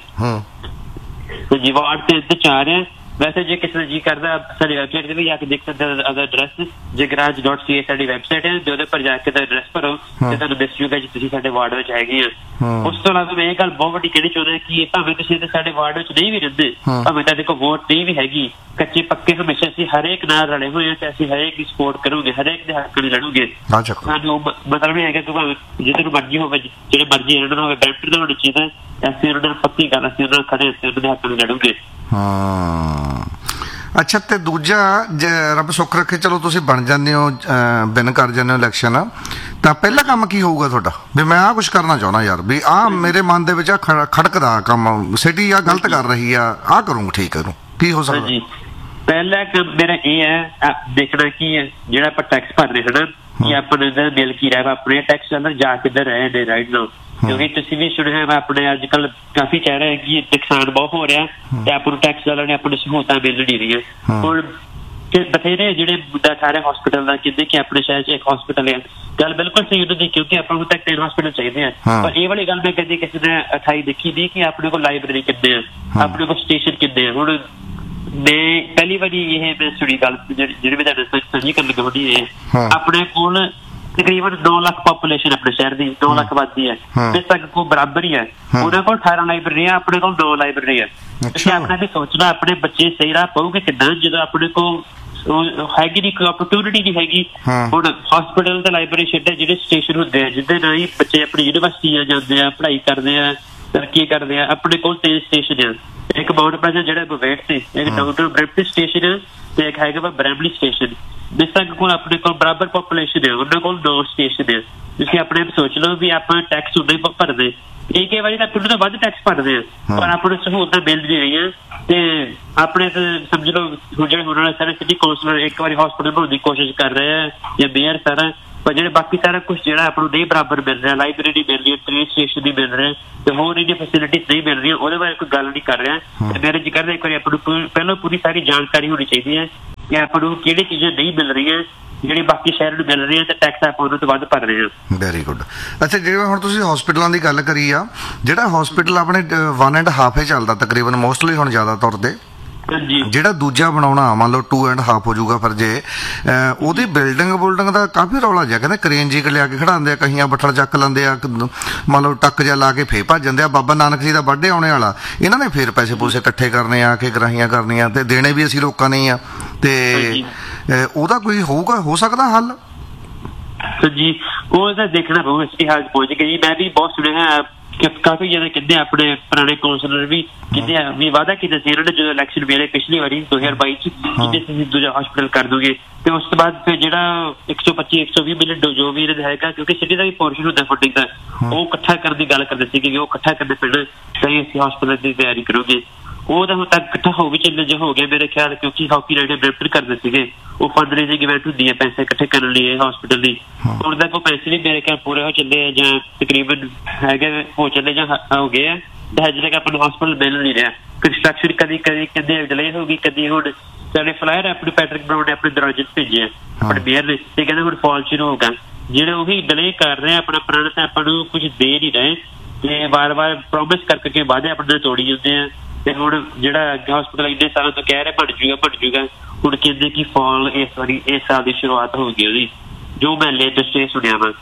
ਤੇ ਜੀ ਵਾਰਡ ਤੇ ਇੱਥੇ ਚਾਰ ਹੈ। ਵੈਸੇ ਜੇ ਕਿਸੇ ਦਾ ਜੀ ਕਰਦਾ ਸਾਡੀ ਵੈਬਸਾਈਟ ਤੇ ਵੀ ਜਾ ਕੇ ਦੇਖ ਸਕਦੇ ਉਹਦਾ ਐਡਰੈਸ ਜਗਰਾਜ ਡਾਟ ਸੀ ਏ ਸਾਡੀ ਵੈਬਸਾਈਟ ਹੈ। ਉਹਦੇ ਪਰ ਜਾ ਕੇ ਤਾਂ ਐਡਰੈਸ ਭਰੋ ਤੇ ਤੁਹਾਨੂੰ ਦੱਸ ਜੂਗਾ ਜੀ ਤੁਸੀਂ ਸਾਡੇ ਵਾਰਡ ਵਿੱਚ ਹੈਗੇ ਆ। ਉਸ ਤੋਂ ਇਲਾਵਾ ਮੈਂ ਇਹ ਗੱਲ ਬਹੁਤ ਵੱਡੀ ਕਹਿਣੀ ਚਾਹੁੰਦਾ ਕਿ ਭਾਵੇਂ ਤੁਸੀਂ ਸਾਡੇ ਵਾਰਡ ਵਿੱਚ ਨਹੀਂ ਵੀ ਰਹਿੰਦੇ ਭਾਵੇਂ ਤੁਹਾਡੇ ਕੋਲ ਵੋਟ ਨਹੀਂ ਵੀ ਹੈਗੀ ਕੱਚੇ ਪੱਕੇ ਹਮੇਸ਼ਾ ਅਸੀਂ ਹਰੇਕ ਨਾਲ ਰਲੇ ਹੋਏ ਹਾਂ ਤੇ ਅਸੀਂ ਹਰੇਕ ਦੀ ਸਪੋਰਟ ਕਰੂਗੇ ਹਰੇਕ ਦੇ ਹੱਕ ਲਈ ਲੜੂਗੇ। ਸਾਨੂੰ ਮਤਲਬ ਇਹ ਹੈਗਾ ਕਿ ਭਾਵੇਂ ਜਿੱਧਰ ਮਰਜ਼ੀ ਹੋਵੇ ਜਿਹੜੇ ਮਰਜ਼ੀ ਰਹਿਣਾ ਹੋਵੇ ਬੈਂਪਟਨ ਦਾ ਹੋਣਾ ਚਾਹੀਦਾ ਅਸੀਂ ਉਹਨਾਂ ਨਾਲ ਪੱਕੀ ਗੱਲ ਅਸੀਂ ਉਹਨਾਂ ਨਾਲ ਖੜੇ ਅਸੀਂ ਉਹਨਾਂ ਦੇ ਹੱਕ ਲਈ ਲੜੂਗੇ। ਹਾਂ ਅੱਛਾ ਤੇ ਦੂਜਾ ਜੇ ਰੱਬ ਸੁੱਖ ਰੱਖੇ ਚਲੋ ਤੁਸੀਂ ਬਣ ਜਾਂਦੇ ਹੋ ਵਿਨ ਕਰ ਜਾਂਦੇ ਹੋ ਇਲੈਕਸ਼ਨ ਤਾਂ ਪਹਿਲਾ ਕੰਮ ਕੀ ਹੋਊਗਾ ਤੁਹਾਡਾ ਵੀ ਮੈਂ ਆਹ ਕੁਛ ਕਰਨਾ ਚਾਹੁੰਦਾ ਯਾਰ ਵੀ ਆਹ ਮੇਰੇ ਮਨ ਦੇ ਵਿੱਚ ਆ ਖੜਕਦਾ ਕੰਮ ਸਿਟੀ ਆ ਗਲਤ ਕਰ ਰਹੀ ਆ ਆਹ ਕਰੂੰ ਠੀਕ ਕਰੂੰ ਕੀ ਹੋ ਸਕਦਾ? ਜੀ ਪਹਿਲਾ ਕੰਮ ਮੇਰਾ ਇਹ ਹੈ ਦੇਖਣਾ ਕੀ ਹੈ ਜਿਹੜਾ ਆਪਾਂ ਟੈਕਸ ਭਰ ਰਹੇ ਹਨਾ ਕਿ ਆਪਾਂ ਨੂੰ ਇਹਦਾ ਮਿਲ ਕੀ ਰਿਹਾ ਆਪਣੇ ਟੈਕਸ ਅੰਦਰ ਜਾ ਕਿੱਧਰ ਰਹੇ ਨੇ ਰਾਈਟ ਨਾਓ। ਕਿਉਂਕਿ ਤੁਸੀਂ ਵੀ ਸੁਣਿਆ ਵਾ ਆਪਣੇ ਅੱਜ ਕੱਲ ਕਾਫੀ ਕਹਿ ਰਹੇ ਕਿ ਨੁਕਸਾਨ ਬਹੁਤ ਹੋ ਰਿਹਾ ਤੇ ਆਪਾਂ ਨੂੰ ਟੈਕਸ ਵਾਲਿਆਂ ਨੇ ਆਪਾਂ ਨੂੰ ਸਹੂਲਤਾਂ ਮਿਲ ਨਹੀਂ ਰਹੀਆਂ। ਹੁਣ ਬਥੇਰੇ ਜਿਹੜੇ ਮੁੱਦਾ ਸਾਰੇ ਹਸਪੀਟਲ ਦਾ ਕਹਿੰਦੇ ਕਿ ਆਪਣੇ ਸ਼ਹਿਰ 'ਚ ਇੱਕ ਹਸਪੀਟਲ ਹੈ ਗੱਲ ਬਿਲਕੁਲ ਸਹੀ ਉਹਨਾਂ ਦੀ ਕਿਉਂਕਿ ਆਪਾਂ ਨੂੰ ਤਾਂ ਤਿੰਨ ਹਸਪੀਟਲ ਚਾਹੀਦੇ ਆ। ਪਰ ਇਹ ਵਾਲੀ ਗੱਲ ਮੈਂ ਕਦੀ ਕਿਸੇ ਨੇ ਅਠਾਈ ਦੇਖੀ ਦੀ ਕਿ ਆਪਣੇ ਕੋਲ ਲਾਇਬ੍ਰੇਰੀ ਕਿੰਨੇ ਆ ਆਪਣੇ ਕੋਲ ਸਟੇਸ਼ਨ ਕਿੰਨੇ ਆ। ਹੁਣ ਮੈਂ ਪਹਿਲੀ ਵਾਰੀ ਇਹ ਮੈਂ ਸੁਣੀ ਗੱਲ ਜਿਹੜੀ ਮੈਂ ਤੁਹਾਡੇ ਸਾਂਝੀ ਕਰਨ ਲੱਗੀ ਇਹ ਆਪਣੇ ਕੋਲ ਤਕਰੀਬਨ ਨੌ ਲੱਖ ਪਾਪੂਲੇਸ਼ਨ ਆਪਣੇ ਸ਼ਹਿਰ ਦੀ ਨੌ ਲੱਖ ਆਬਾਦੀ ਹੈ ਤੇ ਤੱਕ ਕੋ ਬਰਾਬਰ ਹੀ ਹੈ। ਉਹਨਾਂ ਕੋਲ ਅਠਾਰਾਂ ਲਾਇਬ੍ਰੇਰੀ ਆ ਆਪਣੇ ਕੋਲ ਨੌ ਲਾਇਬ੍ਰੇਰੀ ਹੈ। ਤੁਸੀਂ ਆਪਣਾ ਵੀ ਸੋਚਣਾ ਆਪਣੇ ਬੱਚੇ ਸਹੀ ਰਾਹ ਪਾਉਗੇ ਕਿੱਦਾਂ ਜਦੋਂ ਆਪਣੇ ਕੋਲ ਹੈਗੀ ਨੀ ਕੋਈ ਓਪਰਚੁਨਿਟੀ ਨਹੀਂ ਹੈਗੀ। ਹੁਣ ਹਸਪੀਟਲ ਤੇ ਲਾਇਬ੍ਰੇਰੀ ਛੱਡੇ ਜਿਹੜੇ ਸਟੇਸ਼ਨ ਹੁੰਦੇ ਆ ਜਿਹਦੇ ਨਾਲ ਹੀ ਬੱਚੇ ਆਪਣੀ ਯੂਨੀਵਰਸਿਟੀਆਂ ਜਾਂਦੇ ਆ ਪੜ੍ਹਾਈ ਕਰਦੇ ਆ ਤਰੱਕੀ ਕਰਦੇ ਆ। ਆਪਣੇ ਕੋਲ ਤਿੰਨ ਸਟੇਸ਼ਨ ਆ ਇੱਕ ਮਾਊਂਟ ਪਲੇਜ਼ਰ ਜਿਹੜਾ ਬਵੇਟ ਤੇ ਇੱਕ ਡਾਊਨਟਾਊਨ ਬਰੈਂਪਟਨ ਸਟੇਸ਼ਨ ਤੇ ਇੱਕ ਹੈਗਾ ਵਾ ਬਰੈਂਪਲੀ ਸਟੇਸ਼ਨ। ਜਿਸ ਕੋਲ ਆਪਣੇ ਕੋਲ ਬਰਾਬਰ ਪੋਪੂਲੇਸ਼ਨ ਹੈ, ਉਹਨਾਂ ਕੋਲ ਨੌ ਸਟੇਸ਼ਨ ਹੈ। ਤੁਸੀਂ ਆਪਣੇ ਆਪ ਸੋਚ ਲਓ ਵੀ ਆਪਾਂ ਟੈਕਸ ਉਦਾਂ ਹੀ ਭਰਦੇ, ਇਹ ਕਈ ਵਾਰੀ ਤਾਂ ਪਿੰਡ ਤੋਂ ਵੱਧ ਟੈਕਸ ਭਰਦੇ ਆ, ਪਰ ਆਪਾਂ ਨੂੰ ਸਹੂਲਤਾਂ ਮਿਲ ਨਹੀਂ ਰਹੀਆਂ। ਤੇ ਆਪਣੇ ਸਮਝ ਲਓ ਹੁਣ ਜਿਹੜੇ ਹੁਣ ਵਾਲੇ ਸਾਰੇ ਸਿਟੀ ਕੌਂਸਲਰ ਇੱਕ ਵਾਰੀ ਹਸਪੀਟਲ ਬਣਾਉਣ ਦੀ ਕੋਸ਼ਿਸ਼ ਕਰ ਰਹੇ ਆ ਜਾਂ ਮੇਅਰ ਸਾਰਾ, ਪਰ ਜਿਹੜੇ ਬਾਕੀ ਸਾਰਾ ਕੁਛ ਜਿਹੜਾ ਆਪਾਂ ਨੂੰ ਨਹੀਂ ਬਰਾਬਰ ਮਿਲ ਰਿਹਾ, ਲਾਇਬ੍ਰੇਰੀ ਮਿਲ ਰਹੀ ਹੈ, ਟ੍ਰੇਨ ਸਟੇਸ਼ਨ ਨਹੀਂ ਮਿਲ ਰਿਹਾ ਤੇ ਹੋਰ ਇਹਦੀਆਂ ਫੈਸਿਲਿਟੀਜ਼ ਨਹੀਂ ਮਿਲ ਰਹੀਆਂ, ਉਹਦੇ ਬਾਰੇ ਕੋਈ ਗੱਲ ਨਹੀਂ ਕਰ ਰਿਹਾ। ਤੇ ਮੇਰੇ ਜੀ ਕਰਦਾ ਇੱਕ ਵਾਰੀ ਆਪਾਂ ਨੂੰ ਪਹਿਲਾਂ ਪੂਰੀ ਸਾਰੀ ਜਾਣਕਾਰੀ ਹੋਣੀ ਚਾਹੀਦੀ ਹੈ ਕਿ ਆਪਾਂ ਨੂੰ ਕਿਹੜੀ ਚੀਜ਼ਾਂ ਨਹੀਂ ਮਿਲ ਰਹੀਆਂ ਜਿਹੜੀ ਬਾਕੀ ਸ਼ਹਿਰ ਨੂੰ ਮਿਲ ਰਹੀ ਹੈ ਤੇ ਟੈਕਸ ਆਪਾਂ ਉਹਨਾਂ ਤੋਂ ਵੱਧ ਭਰ ਰਹੇ ਹਾਂ। Very good. ਅੱਛਾ, ਜਿਵੇਂ ਹੁਣ ਤੁਸੀਂ ਹਸਪੀਟਲਾਂ ਦੀ ਗੱਲ ਕਰੀ ਆ, ਜਿਹੜਾ ਹਸਪੀਟਲ ਆਪਣੇ ਵਨ ਐਂਡ ਹਾਫ ਹੀ ਚੱਲਦਾ ਤਕਰੀਬਨ ਮੋਸਟਲੀ ਹੁਣ ਜ਼ਿਆਦਾ ਤੌਰ ਤੇ, ਜਿਹੜਾ ਦੂਜਾ ਬਣਾਉਣਾ ਮੰਨ ਲਓ ਟੂ ਐਂਡ ਹਾਫ ਹੋ ਜਾਊਗਾ, ਫਿਰ ਜੇ ਉਹਦੀ ਬਿਲਡਿੰਗ ਬੁਲਡਿੰਗ ਦਾ ਕਾਫੀ ਰੌਲਾ ਜਿਹਾ, ਕਹਿੰਦੇ ਕਰੇਨ ਜੀ ਲਿਆ ਕੇ ਖੜਾਉਂਦੇ ਆ, ਕਹੀਆਂ ਬੱਠਲ ਚੱਕ ਲੈਂਦੇ ਆ, ਮੰਨ ਲਓ ਟੱਕ ਜਿਹਾ ਲਾ ਕੇ ਫੇਰ ਭੱਜ ਜਾਂਦੇ ਆ। ਬਾਬਾ ਨਾਨਕ ਜੀ ਦਾ ਬਰਥਡੇ ਆਉਣੇ ਵਾਲਾ, ਇਹਨਾਂ ਨੇ ਫੇਰ ਪੈਸੇ ਪੂਸੇ ਇਕੱਠੇ ਕਰਨੇ ਆ ਕੇ ਗਰਾਹੀਆਂ ਕਰਨੀਆਂ ਤੇ ਦੇਣੇ ਵੀ ਅਸੀਂ ਲੋਕਾਂ ਨੇ ਆ, ਤੇ ਉਹਦਾ ਕੋਈ ਹੋਊਗਾ ਹੋ ਸਕਦਾ ਹੱਲ? ਜੀ ਉਹ ਤਾਂ ਦੇਖਣਾ ਪਊਗਾ ਇਸ ਹਾਲ ਪਹੁੰਚ ਕੇ ਜੀ। ਮੈਂ ਵੀ ਬਹੁਤ ਸੁਣਿਆ ਕਾਫੀ ਜ਼ਿਆਦਾ ਕਹਿੰਦੇ ਆਪਣੇ ਪੁਰਾਣੇ ਕੌਂਸਲਰ ਵੀ ਕਹਿੰਦੇ ਆ ਵੀ ਵਾਅਦਾ ਕੀਤਾ ਸੀ ਇਹਨਾਂ ਨੇ ਜਦੋਂ ਇਲੈਕਸ਼ਨ ਵੇਲੇ ਪਿਛਲੀ ਵਾਰੀ ਦੋ ਹਜ਼ਾਰ ਬਾਈ ਚ ਕਹਿੰਦੇ ਸੀ ਦੂਜਾ ਹਸਪੀਟਲ ਕਰ ਦੋਗੇ, ਤੇ ਉਸ ਤੋਂ ਬਾਅਦ ਫਿਰ ਜਿਹੜਾ ਇੱਕ ਸੌ ਪੱਚੀ ਇੱਕ ਸੌ ਵੀਹ ਮਿਲੀਅਨ ਜੋ ਵੀ ਇਹਨਾਂ ਦਾ ਹੈਗਾ, ਕਿਉਂਕਿ ਸਿਟੀ ਦਾ ਵੀ ਪੋਰਸ਼ਨ ਹੁੰਦਾ ਫੰਡਿੰਗ ਦਾ, ਉਹ ਇਕੱਠਾ ਕਰਨ ਦੀ ਗੱਲ ਕਰਦੇ ਸੀਗੇ ਕਿ ਉਹ ਇਕੱਠਾ ਕਰਨਾ ਪੈਣਾ ਤਾਂ ਅਸੀਂ ਹਸਪੀਟਲ ਦੀ ਤਿਆਰੀ ਕਰੋਗੇ। ਉਹ ਤਾਂ ਹੁਣ ਤੱਕ ਇਕੱਠਾ ਹੋ ਵੀ ਚੱਲੇ ਜੇ ਹੋ ਗਿਆ ਮੇਰੇ ਖਿਆਲ, ਕਿਉਂਕਿ ਹਾਕੀ ਨਾਈਟ ਬ੍ਰੈਂਪਟਨ ਕਰਦੇ ਸੀਗੇ, ਉਹ ਫੰਡ ਰੇਜ਼ਿੰਗ ਇਵੈਂਟ ਹੁੰਦੀ ਹੈ ਪੈਸੇ ਇਕੱਠੇ ਕਰਨ ਲਈ ਹਸਪੀਟਲ ਦੀ। ਹੁਣ ਤੱਕ ਉਹ ਪੈਸੇ ਵੀ ਮੇਰੇ ਖਿਆਲ ਪੂਰੇ ਹੋ ਚੱਲੇ ਆ ਜਾਂ ਤਕਰੀਬਨ ਹੈਗੇ ਹੋ ਚੱਲੇ ਜਾਂ ਹੋ ਗਏ ਆ, ਤੇ ਹਜੇ ਤੱਕ ਆਪਾਂ ਨੂੰ ਹਸਪੀਟਲ ਮਿਲ ਨਹੀਂ ਰਿਹਾ। ਕੰਸਟਰਕਸ਼ਨ ਕਦੀ ਕਦੀ ਕਹਿੰਦੇ ਡਿਲੇ ਹੋ ਗਈ, ਕਦੀ ਹੁਣ ਸਾਡੇ ਫਲਾਇਰ ਆਪਣੇ ਪੈਟਰਿਕ ਬਰਾਊਨ ਨੇ ਆਪਣੇ ਦਰਵਾਜ਼ੇ ਤੇ ਭੇਜੇ ਆਪਣੇ ਮੇਅਰ ਨੇ, ਤੇ ਕਹਿੰਦੇ ਹੁਣ ਫਾਲ ਸ਼ੁਰੂ ਹੋਗਾ। ਜਿਹੜੇ ਉਹੀ ਡਿਲੇ ਕਰ ਰਹੇ ਆਪਣਾ ਪ੍ਰਾਣ ਤਾਂ ਆਪਾਂ ਨੂੰ ਕੁਝ ਦੇ ਨਹੀਂ ਰਹੇ, ਤੇ ਵਾਰ ਵਾਰ ਪ੍ਰੋਮਿਸ ਕਰ ਕਰਕੇ ਵਾਅਦੇ ਆਪਣੇ ਨਾਲ ਤੋੜੀ ਜਾਂਦੇ ਆ। ਤੇ ਹੁਣ ਜਿਹੜਾ ਹਸਪੀਟਲ ਇੰਨੇ ਸਾਲਾਂ ਤੋਂ ਕਹਿ ਰਿਹਾ ਬਣ ਜੂਗਾ ਬਣ ਜੂਗਾ, ਹੁਣ ਕਹਿੰਦੇ ਕਿ ਫਾਲ ਇਸ ਵਾਰੀ ਇਸ ਸਾਲ ਦੀ ਸ਼ੁਰੂਆਤ ਹੋ ਗਈ ਉਹਦੀ, ਜੋ ਮੈਂ ਲੇਟੈਸਟ ਇਹ ਸੁਣਿਆ ਵਾ।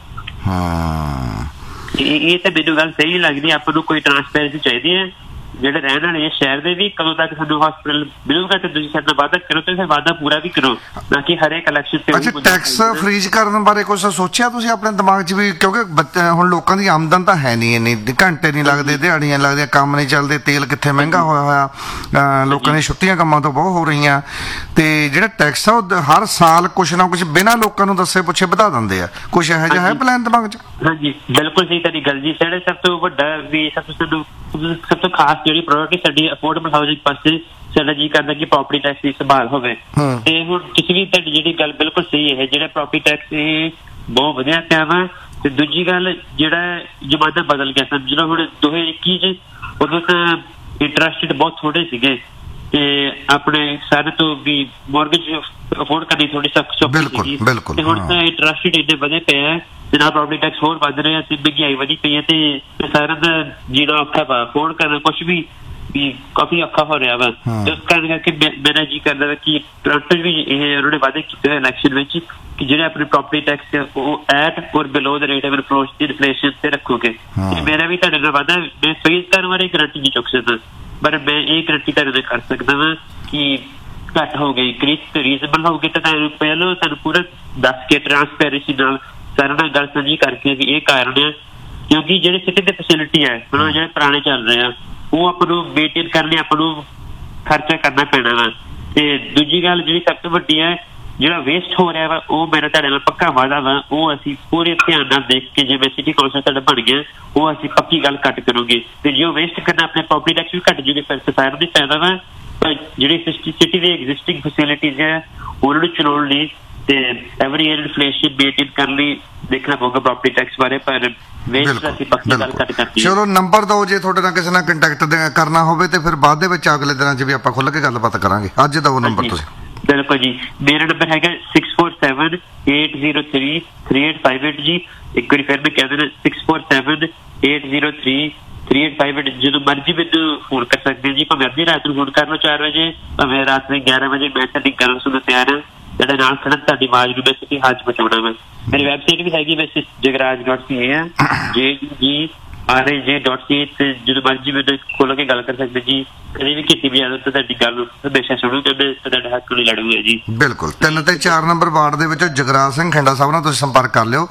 ਇਹ ਤਾਂ ਮੈਨੂੰ ਗੱਲ ਸਹੀ ਲੱਗਦੀ, ਆਪਾਂ ਨੂੰ ਕੋਈ ਟਰਾਂਸਪੇਰੈਂਸੀ ਚਾਹੀਦੀ ਹੈ। ਜਿਹੜੇ ਰਹਿਣ ਵਾਲੇ ਸ਼ਹਿਰ ਦੇ ਵੀ ਕਦੋਂ ਤੱਕ ਸਾਨੂੰ ਹਸਪੀਟਲ ਮਿਲੂਗਾ ਤੇ ਤੁਸੀਂ ਸਾਡੇ ਨਾਲ ਵਾਅਦਾ ਕਰੋ ਤੇ ਫਿਰ ਵਾਅਦਾ ਪੂਰਾ ਵੀ ਕਰੋ, ਨਾ ਕਿ ਹਰੇਕ ਇਲੈਕਸ਼ਨ ਤੇ। ਅੱਛਾ, ਟੈਕਸ ਫਰੀਜ਼ ਕਰਨ ਬਾਰੇ ਕੁਛ ਸੋਚਿਆ ਤੁਸੀਂ ਆਪਣੇ ਦਿਮਾਗ 'ਚ ਵੀ? ਕਿਉਂਕਿ ਹੁਣ ਲੋਕਾਂ ਦੀ ਆਮਦਨ ਤਾਂ ਹੈ ਨਹੀਂ ਇੰਨੀ, ਘੰਟੇ ਨਹੀਂ ਲੱਗਦੇ, ਦਿਹਾੜੀਆਂ ਲੱਗਦੀਆਂ, ਕੰਮ ਨਹੀਂ ਚੱਲਦੇ, ਤੇਲ ਕਿੱਥੇ ਮਹਿੰਗਾ ਹੋਇਆ ਹੋਇਆ, ਲੋਕਾਂ ਦੀਆਂ ਛੁੱਟੀਆਂ ਕੰਮਾਂ ਤੋਂ ਬਹੁਤ ਹੋ ਰਹੀਆਂ, ਤੇ ਜਿਹੜਾ ਟੈਕਸ ਆ ਉਹ ਹਰ ਸਾਲ ਕੁਛ ਨਾ ਕੁਛ ਬਿਨਾਂ ਲੋਕਾਂ ਨੂੰ ਦੱਸੇ ਪੁੱਛੇ ਵਧਾ ਦਿੰਦੇ ਆ। ਕੁਛ ਇਹੋ ਜਿਹਾ ਹੈ ਪਲਾਨ ਦਿਮਾਗ 'ਚ? ਹਾਂਜੀ ਬਿਲਕੁਲ ਸਹੀ ਤੁਹਾਡੀ ਗੱਲ ਜੀ। ਸਾਡੇ ਸਭ ਤੋਂ ਵੱਡਾ ਵੀ ਸਭ ਤੋਂ ਸਭ ਤੋਂ ਖਾਸ ਜਿਹੜੀ ਪ੍ਰਾਇੋਰਟੀ ਸਾਡੀ ਅਫੋਰਡੇਬਲ ਹਾਊਸਿੰਗ ਪਾਸੇ ਸਾਡਾ ਜੀ ਕਰਦਾ ਕਿ ਪ੍ਰੋਪਰਟੀ ਟੈਕਸ ਦੀ ਸੰਭਾਲ ਹੋਵੇ। ਤੇ ਹੁਣ ਤੁਸੀਂ ਵੀ ਤੁਹਾਡੀ ਜਿਹੜੀ ਗੱਲ ਬਿਲਕੁਲ ਸਹੀ ਹੈ, ਜਿਹੜਾ ਪ੍ਰੋਪਰਟੀ ਟੈਕਸ ਇਹ ਬਹੁਤ ਵਧੀਆ ਪਿਆ ਵਾ। ਤੇ ਦੂਜੀ ਗੱਲ ਜਿਹੜਾ ਜ਼ਮਾਨਾ ਬਦਲ ਗਿਆ ਸਮਝ ਲਓ, ਹੁਣ ਦੋ ਹਜ਼ਾਰ ਇੱਕੀ ਚ ਉਦੋਂ ਤਾਂ ਇੰਟਰਸਟ ਰੇਟ ਬਹੁਤ ਥੋੜੇ ਸੀਗੇ ਤੇ ਆਪਣੇ ਸਾਰੇ ਤੋਂ ਵੀ ਮੋਰਗੇਜ ਅਫੋਰਡ ਕਰਨੀ ਥੋੜੀ ਸੌਖੀ ਸੀਗੀ, ਤੇ ਹੁਣ ਤਾਂ ਇੰਟਰਸਟ ਰੇਟ ਇੰਨੇ ਵਧੇ ਪਏ ਆ ਤੇ ਨਾਲ ਪ੍ਰੋਪਰਟੀ ਟੈਕਸ ਹੋਰ ਵੱਧ ਰਿਹਾ ਤੇ ਮਹਿੰਗਾਈ ਵਧੀ ਪਈ ਹੈ ਤੇ ਸਾਰਿਆਂ ਦਾ ਜੀਣਾ ਔਖਾ ਵਾ, ਅਫੋਰਡ ਕਰਨਾ ਕੁਛ ਵੀ ਵੀ ਕਾਫੀ ਔਖਾ ਹੋ ਰਿਹਾ ਵਾ। ਤੇ ਉਸ ਕਾਰਨ ਕਰਕੇ ਮੇਰਾ ਜੀ ਕਰਦਾ ਵਾ ਕਿ ਟੋਰੰਟੋ ਵੀ ਇਹ ਉਹਨਾਂ ਨੇ ਵਾਅਦੇ ਕੀਤੇ ਹੋਏ ਇਲੈਕਸ਼ਨ ਵਿੱਚ ਕਿ ਜਿਹੜੇ ਆਪਣੀ ਪ੍ਰੋਪਰਟੀ ਟੈਕਸ ਉਹ ਐਟ ਔਰ ਬਿਲੋ ਦ ਰੇਟ ਆਫ ਇਨਫਲੇਸ਼ਨ ਤੇ ਰੱਖੋਗੇ। ਮੇਰਾ ਵੀ ਤੁਹਾਡੇ ਨਾਲ ਵਾਅਦਾ, ਮੈਂ ਫੇਸ ਕਰਨ ਬਾਰੇ ਗਰੰਟੀ ਨਹੀਂ ਚੁੱਕ ਸਕਦਾ, ਪਰ ਮੈਂ ਇਹ ਗਰੰਟੀ ਤੁਹਾਡੇ ਨਾਲ ਕਰ ਸਕਦਾ ਵਾ ਕਿ ਘੱਟ ਹੋ ਗਈ ਕ੍ਰਿਸ ਰੀਜ਼ਨਬਲ ਹੋ ਗਈ ਤਾਂ ਤੁਹਾਨੂੰ ਪਹਿਲਾਂ ਤੁਹਾਨੂੰ ਪੂਰਾ ਦੱਸ ਕੇ ਟਰਾਂਸਪੇਰੈਂਸੀ ਨਾਲ ਸਾਰਿਆਂ ਨਾਲ ਗੱਲ ਸਾਂਝੀ ਕਰਕੇ ਵੀ ਇਹ ਕਾਰਨ ਹੈ। ਕਿਉਂਕਿ ਜਿਹੜੇ ਸਿਟੀ ਦੇ ਫੈਸਿਲਿਟੀ ਹੈ ਹੁਣ ਜਿਹੜੇ ਪੁਰਾਣੇ ਚੱਲ ਰਹੇ ਆ ਉਹ ਆਪਾਂ ਨੂੰ ਮੇਨਟੇਨ ਕਰਨ ਲਈ ਆਪਾਂ ਨੂੰ ਖਰਚਾ ਕਰਨਾ ਪੈਣਾ ਵਾ। ਤੇ ਦੂਜੀ ਗੱਲ ਜਿਹੜੀ ਸਭ ਤੋਂ ਵੱਡੀ ਹੈ, ਜਿਹੜਾ ਵੇਸਟ ਹੋ ਰਿਹਾ ਵਾ ਉਹ ਮੇਰਾ ਤੁਹਾਡੇ ਨਾਲ ਪੱਕਾ ਵਾਅਦਾ ਵਾ, ਉਹ ਅਸੀਂ ਪੂਰੇ ਧਿਆਨ ਨਾਲ ਦੇਖ ਕੇ ਜਿਵੇਂ ਸਿਟੀ ਕੌਂਸਲ ਤੁਹਾਡਾ ਬਣ ਗਿਆ ਉਹ ਅਸੀਂ ਪੱਕੀ ਗੱਲ ਘੱਟ ਕਰੋਗੇ। ਤੇ ਜੇ ਉਹ ਵੇਸਟ ਕਰਨਾ ਆਪਣੇ ਪ੍ਰੋਪਰਟੀ ਟੈਕਸ ਵੀ ਘੱਟ ਜੂਗੇ ਫਿਰ ਸਾਰਿਆਂ ਦੀ ਫਾਇਦਾ ਵਾ। ਪਰ ਜਿਹੜੀ ਸਿਟੀ ਦੇ ਐਗਜ਼ਿਸਟਿੰਗ ਫੈਸਿਲਿਟੀਜ਼ ਹੈ ਉਹਨਾਂ ਨੂੰ ਚਲਾਉਣ ਲਈ ਤੇ ਐਵਰੀ ਈਅਰ ਇਨਫਲੇਸ਼ਨ ਮੇਨਟੇਨ ਕਰਨ ਲਈ ਦੇਖਣਾ ਪਊਗਾ ਪ੍ਰੋਪਰਟੀ ਟੈਕਸ ਬਾਰੇ, ਪਰ ਵੇਸਟ ਅਸੀਂ ਪੱਕੀ ਗੱਲ ਘੱਟ ਕਰਦੀ। ਚਲੋ ਨੰਬਰ ਦਿਓ ਜੇ ਤੁਹਾਡੇ ਨਾਲ ਕਿਸੇ ਨਾਲ ਕੰਟੈਕਟ ਕਰਨਾ ਹੋਵੇ ਤੇ ਫਿਰ ਬਾਅਦ ਦੇ ਵਿੱਚ ਅਗਲੇ ਦਿਨਾਂ 'ਚ ਵੀ ਆਪਾਂ ਖੁੱਲ੍ਹ ਕੇ ਗੱਲਬਾਤ ਕਰਾਂਗੇ। ਅੱਜ ਦਾ ਉਹ ਨੰਬਰ ਤੁਸੀਂ? ਬਿਲਕੁਲ ਜੀ, ਮੇਰਾ ਨੰਬਰ ਹੈਗਾ six four seven eight zero three three eight five eight ਜੀ। ਇੱਕ ਵਾਰੀ ਫਿਰ ਮੈਂ ਕਹਿ ਦੇਣਾ six four seven eight zero three three eight five eight. ਜਦੋਂ ਮਰਜ਼ੀ ਮੈਨੂੰ ਫੋਨ ਕਰ ਸਕਦੇ ਜੀ, ਭਾਵੇਂ ਅੱਧੀ ਰਾਤ ਨੂੰ ਫੋਨ ਕਰ ਲਓ ਚਾਰ ਵਜੇ, ਭਾਵੇਂ ਰਾਤ ਨੂੰ ਗਿਆਰਾਂ ਵਜੇ। ਮੈਂ ਤੁਹਾਡੀ ਗੱਲ ਸੁਣਨ ਤਿਆਰ ਹਾਂ, ਤੁਹਾਡੇ ਨਾਲ ਖੜਨ, ਤੁਹਾਡੀ ਆਵਾਜ਼ ਨੂੰ ਮੈਂ ਸਿੱਧੀ ਹੱਥ ਪਹੁੰਚਾਉਣਾ ਵਾ। ਮੇਰੀ ਵੈਬਸਾਈਟ ਵੀ ਹੈਗੀ ਵੈਸੇ ਜਗਰਾਜ ਡੋਟ ਸੀ ਏ ਆ, ਜੇ ਜੀ ਆਰ ਏ ਜੇ ਡੋਟ ਸੀ ਏ, ਤੇ ਜਦੋਂ ਮਰਜ਼ੀ ਮੈਨੂੰ ਖੋਲ੍ਹ ਕੇ ਗੱਲ ਕਰ ਸਕਦੇ ਜੀ। ਕਦੇ ਵੀ ਕੀਤੀ ਵੀ ਆਦਤ ਤਾਂ ਤੁਹਾਡੀ ਗੱਲ ਹਮੇਸ਼ਾ ਸੁਣੂਗੇ, ਮੈਂ ਤੁਹਾਡਾ ਹੱਕ ਲਈ ਲੜੂਗਾ ਜੀ। ਬਿਲਕੁਲ। ਤਿੰਨ ਤੇ ਚਾਰ ਨੰਬਰ ਵਾਰਡ ਦੇ ਵਿੱਚ ਜਗਰਾਜ ਸਿੰਘ ਖਿੰਡਾ ਸਾਹਿਬ ਨਾਲ ਤੁਸੀਂ ਸੰਪਰਕ ਕਰ ਲਿਓ।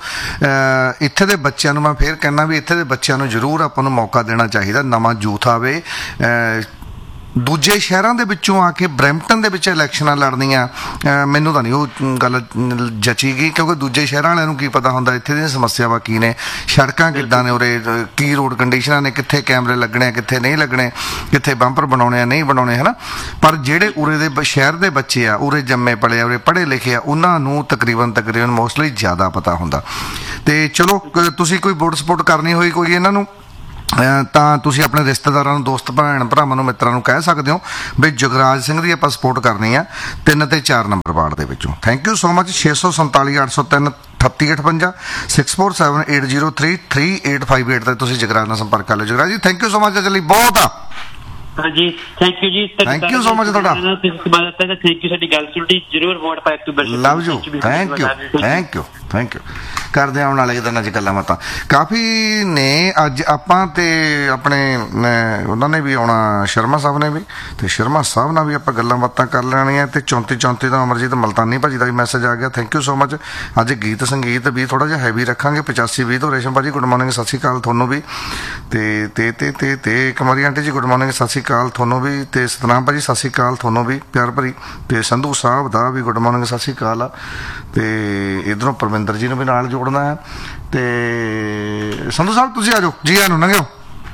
ਇੱਥੇ ਦੇ ਬੱਚਿਆਂ ਨੂੰ ਮੈਂ ਫੇਰ ਕਹਿਣਾ ਵੀ ਇੱਥੇ ਦੇ ਬੱਚਿਆਂ ਨੂੰ ਜ਼ਰੂਰ ਆਪਾਂ ਨੂੰ ਮੌਕਾ ਦੇਣਾ ਚਾਹੀਦਾ। ਨਵਾਂ ਯੂਥ ਆਵੇ, ਦੂਜੇ ਸ਼ਹਿਰਾਂ ਦੇ ਵਿੱਚੋਂ ਆ ਕੇ ਬਰੈਂਪਟਨ ਦੇ ਵਿੱਚ ਇਲੈਕਸ਼ਨਾਂ ਲੜਨੀਆਂ, ਮੈਨੂੰ ਤਾਂ ਨਹੀਂ ਉਹ ਗੱਲ ਜਚੀ ਗਈ, ਕਿਉਂਕਿ ਦੂਜੇ ਸ਼ਹਿਰਾਂ ਵਾਲਿਆਂ ਨੂੰ ਕੀ ਪਤਾ ਹੁੰਦਾ ਇੱਥੇ ਦੀਆਂ ਸਮੱਸਿਆਵਾਂ ਕੀ ਨੇ, ਸੜਕਾਂ ਕਿੱਦਾਂ ਨੇ, ਉਰੇ ਕੀ ਰੋਡ ਕੰਡੀਸ਼ਨਾਂ ਨੇ, ਕਿੱਥੇ ਕੈਮਰੇ ਲੱਗਣੇ ਆ, ਕਿੱਥੇ ਨਹੀਂ ਲੱਗਣੇ, ਕਿੱਥੇ ਬੰਪਰ ਬਣਾਉਣੇ ਆ ਨਹੀਂ ਬਣਾਉਣੇ, ਹੈ ਨਾ। ਪਰ ਜਿਹੜੇ ਉਰੇ ਦੇ ਸ਼ਹਿਰ ਦੇ ਬੱਚੇ ਆ, ਉਰੇ ਜੰਮੇ ਪਲੇ ਆ, ਉਰੇ ਪੜ੍ਹੇ ਲਿਖੇ ਆ, ਉਹਨਾਂ ਨੂੰ ਤਕਰੀਬਨ ਤਕਰੀਬਨ ਮੋਸਟਲੀ ਜ਼ਿਆਦਾ ਪਤਾ ਹੁੰਦਾ। ਅਤੇ ਚਲੋ ਤੁਸੀਂ ਕੋਈ ਵੋਟ ਸਪੋਰਟ ਕਰਨੀ ਹੋਈ ਕੋਈ ਇਹਨਾਂ ਨੂੰ, ਤਾਂ ਤੁਸੀਂ ਆਪਣੇ ਰਿਸ਼ਤੇਦਾਰਾਂ ਨੂੰ, ਦੋਸਤ ਭੈਣ ਭਰਾਵਾਂ ਨੂੰ, ਮਿੱਤਰਾਂ ਨੂੰ ਕਹਿ ਸਕਦੇ ਹੋ ਵੀ ਜੁਗਰਾਜ ਸਿੰਘ ਦੀ ਆਪਾਂ ਸਪੋਰਟ ਕਰਨੀ ਆ ਤਿੰਨ ਅਤੇ ਚਾਰ ਨੰਬਰ ਵਾਰਡ ਦੇ ਵਿੱਚੋਂ। Thank you so much. ਛੇ ਸੌ ਸੰਤਾਲੀ ਅੱਠ ਸੌ ਤਿੰਨ ਅਠੱਤੀ ਅਠਵੰਜਾ six four seven eight zero three three eight five eight 'ਤੇ ਤੁਸੀਂ ਜੁਗਰਾਜ ਨਾਲ ਸੰਪਰਕ ਕਰ ਲਿਓ। ਜੁਗਰਾਜ ਜੀ ਥੈਂਕ ਯੂ ਸੋ ਮਚ, ਅਜੇ ਲਈ ਬਹੁਤ ਆ। ਹਾਂਜੀ ਥੈਂਕ ਯੂ ਜੀ, ਥੈਂਕ ਯੂ ਸੋ ਮਚ ਤੁਹਾਡਾ, ਥੈਂਕ ਯੂ, ਸਾਡੀ ਗੱਲ ਸੁਣੀ, ਜ਼ਰੂਰ ਵੋਟ ਪਾਇਓ October. Love you, thank you thank you thank you. ਕਰਦੇ ਆਉਣ ਵਾਲੇ ਦਿਨਾਂ 'ਚ ਗੱਲਾਂ ਬਾਤਾਂ ਕਾਫੀ ਨੇ। ਅੱਜ ਆਪਾਂ ਤੇ ਆਪਣੇ ਉਹਨਾਂ ਨੇ ਵੀ ਆਉਣਾ, ਸ਼ਰਮਾ ਸਾਹਿਬ ਨੇ ਵੀ, ਤੇ ਸ਼ਰਮਾ ਸਾਹਿਬ ਨਾਲ ਵੀ ਆਪਾਂ ਗੱਲਾਂ ਬਾਤਾਂ ਕਰ ਲੈਣੀਆਂ। ਤੇ ਚੌਂਤੀ ਚੌਂਤੀ ਦਾ ਅਮਰਜੀਤ ਮਲਤਾਨੀ ਭਾਜੀ ਦਾ ਵੀ ਮੈਸੇਜ ਆ ਗਿਆ, ਥੈਂਕ ਯੂ ਸੋ ਮਚ। ਅੱਜ ਗੀਤ ਸੰਗੀਤ ਵੀ ਥੋੜ੍ਹਾ ਜਿਹਾ ਹੈਵੀ ਰੱਖਾਂਗੇ। ਪਚਾਸੀ ਵੀਹ ਤੋਂ ਰੇਸ਼ਮ ਭਾਜੀ ਗੁੱਡ ਮਾਰਨਿੰਗ, ਸਤਿ ਸ਼੍ਰੀ ਅਕਾਲ ਤੁਹਾਨੂੰ ਵੀ। ਤੇ ਤੇ ਤੇ ਤੇ ਤੇ ਕੁਮਾਰੀ ਆਂਟੀ ਜੀ ਗੁੱਡ ਮਾਰਨਿੰਗ, ਸਤਿ ਸ਼੍ਰੀ ਅਕਾਲ ਤੁਹਾਨੂੰ ਵੀ। ਤੇ ਸਤਨਾਮ ਭਾਜੀ ਸਤਿ ਸ਼੍ਰੀ ਅਕਾਲ ਤੁਹਾਨੂੰ ਵੀ ਪਿਆਰ ਭਰੀ। ਤੇ ਸੰਧੂ ਸਾਹਿਬ ਦਾ ਵੀ ਗੁੱਡ ਮਾਰਨਿੰਗ, ਸਤਿ ਸ਼੍ਰੀ ਅਕਾਲ ਆ। ਤੇ ਇੱਧਰੋਂ ਪਰਮਿੰਦਰ ਜੀ ਨੂੰ ਵੀ ਨਾਲ ਜੋੜਨਾ ਹੈ। ਤੇ ਸੰਧੂ ਸਾਹਿਬ ਤੁਸੀਂ ਆ ਜਾਓ, ਜੀ ਆਇਆਂ ਨੂੰ ਲੰਘਿਓ।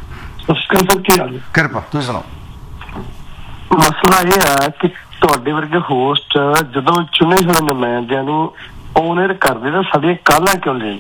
ਕਿਰਪਾ, ਤੁਸੀਂ ਸੁਣਾਓ। ਮਸਲਾ ਇਹ ਹੈ ਕਿ ਤੁਹਾਡੇ ਵਰਗੇ ਹੋਸਟ ਜਦੋਂ ਚੁਣੇ ਹੋਏ ਨੁਮਾਇੰਦਿਆਂ ਨੂੰ ਓਨਰ ਕਰਦੇ ਤਾਂ ਸਾਡੀਆਂ ਕਾਲਾਂ ਕਿਉਂ ਲੈਂਦੇ?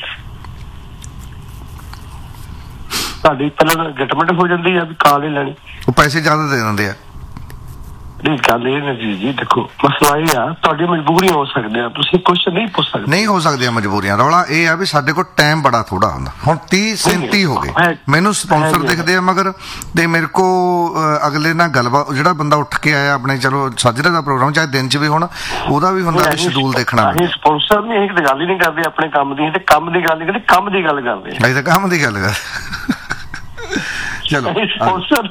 ਸਾਡੀ ਪਹਿਲਾਂ ਜਟਮੈਂਟ ਹੋ ਜਾਂਦੀ ਆ ਵੀ ਕਾਲ ਹੀ ਲੈਣੀ, ਉਹ ਪੈਸੇ ਜ਼ਿਆਦਾ ਦੇ ਦਿੰਦੇ ਆ। ਨਹੀਂ ਗੱਲ ਇਹ ਨਹੀਂ ਜੀ, ਦੇਖੋ ਮਸਲਾ ਇਹ ਆ ਤੁਹਾਡੀ ਮਜਬੂਰੀਆਂ ਹੋ ਸਕਦੀਆਂ, ਤੁਸੀਂ ਕੁਛ ਨਹੀਂ ਪੁੱਛ ਸਕਦੇ। ਨਹੀਂ ਹੋ ਸਕਦੀਆਂ ਮਜਬੂਰੀਆਂ, ਰੌਲਾ ਇਹ ਆ ਵੀ ਸਾਡੇ ਕੋਲ ਟਾਈਮ ਬੜਾ ਥੋੜਾ ਹੁੰਦਾ। ਹੁਣ ਤੀਹ ਸੈਂਤੀ ਹੋ ਗਏ, ਮੈਨੂੰ ਸਪਾਂਸਰ ਦਿਖਦੇ ਆ ਮਗਰ, ਤੇ ਮੇਰੇ ਕੋ ਅਗਲੇ ਨਾਲ ਗੱਲਬਾਤ, ਜਿਹੜਾ ਬੰਦਾ ਉੱਠ ਕੇ ਆਇਆ ਆਪਣੇ, ਚਲੋ ਸਾਜਰੇ ਦਾ ਪ੍ਰੋਗਰਾਮ ਚਾਹੇ ਦਿਨ 'ਚ ਵੀ ਹੁਣ, ਉਹਦਾ ਵੀ ਹੁੰਦਾ ਸ਼ਡਿਊਲ ਦੇਖਣਾ। ਅਸੀਂ ਸਪਾਂਸਰ ਨਹੀਂ, ਅਸੀਂ ਗੱਲ ਹੀ ਨਹੀਂ ਕਰਦੇ ਆਪਣੇ ਕੰਮ ਦੀ, ਤੇ ਕੰਮ ਦੀ ਗੱਲ ਨਹੀਂ ਕਰਦੇ, ਕੰਮ ਦੀ ਗੱਲ ਕਰਦੇ। ਅਸੀਂ ਤਾਂ ਕੰਮ ਦੀ ਗੱਲ ਕਰ ਚਲੋ। ਸਪਾਂਸਰ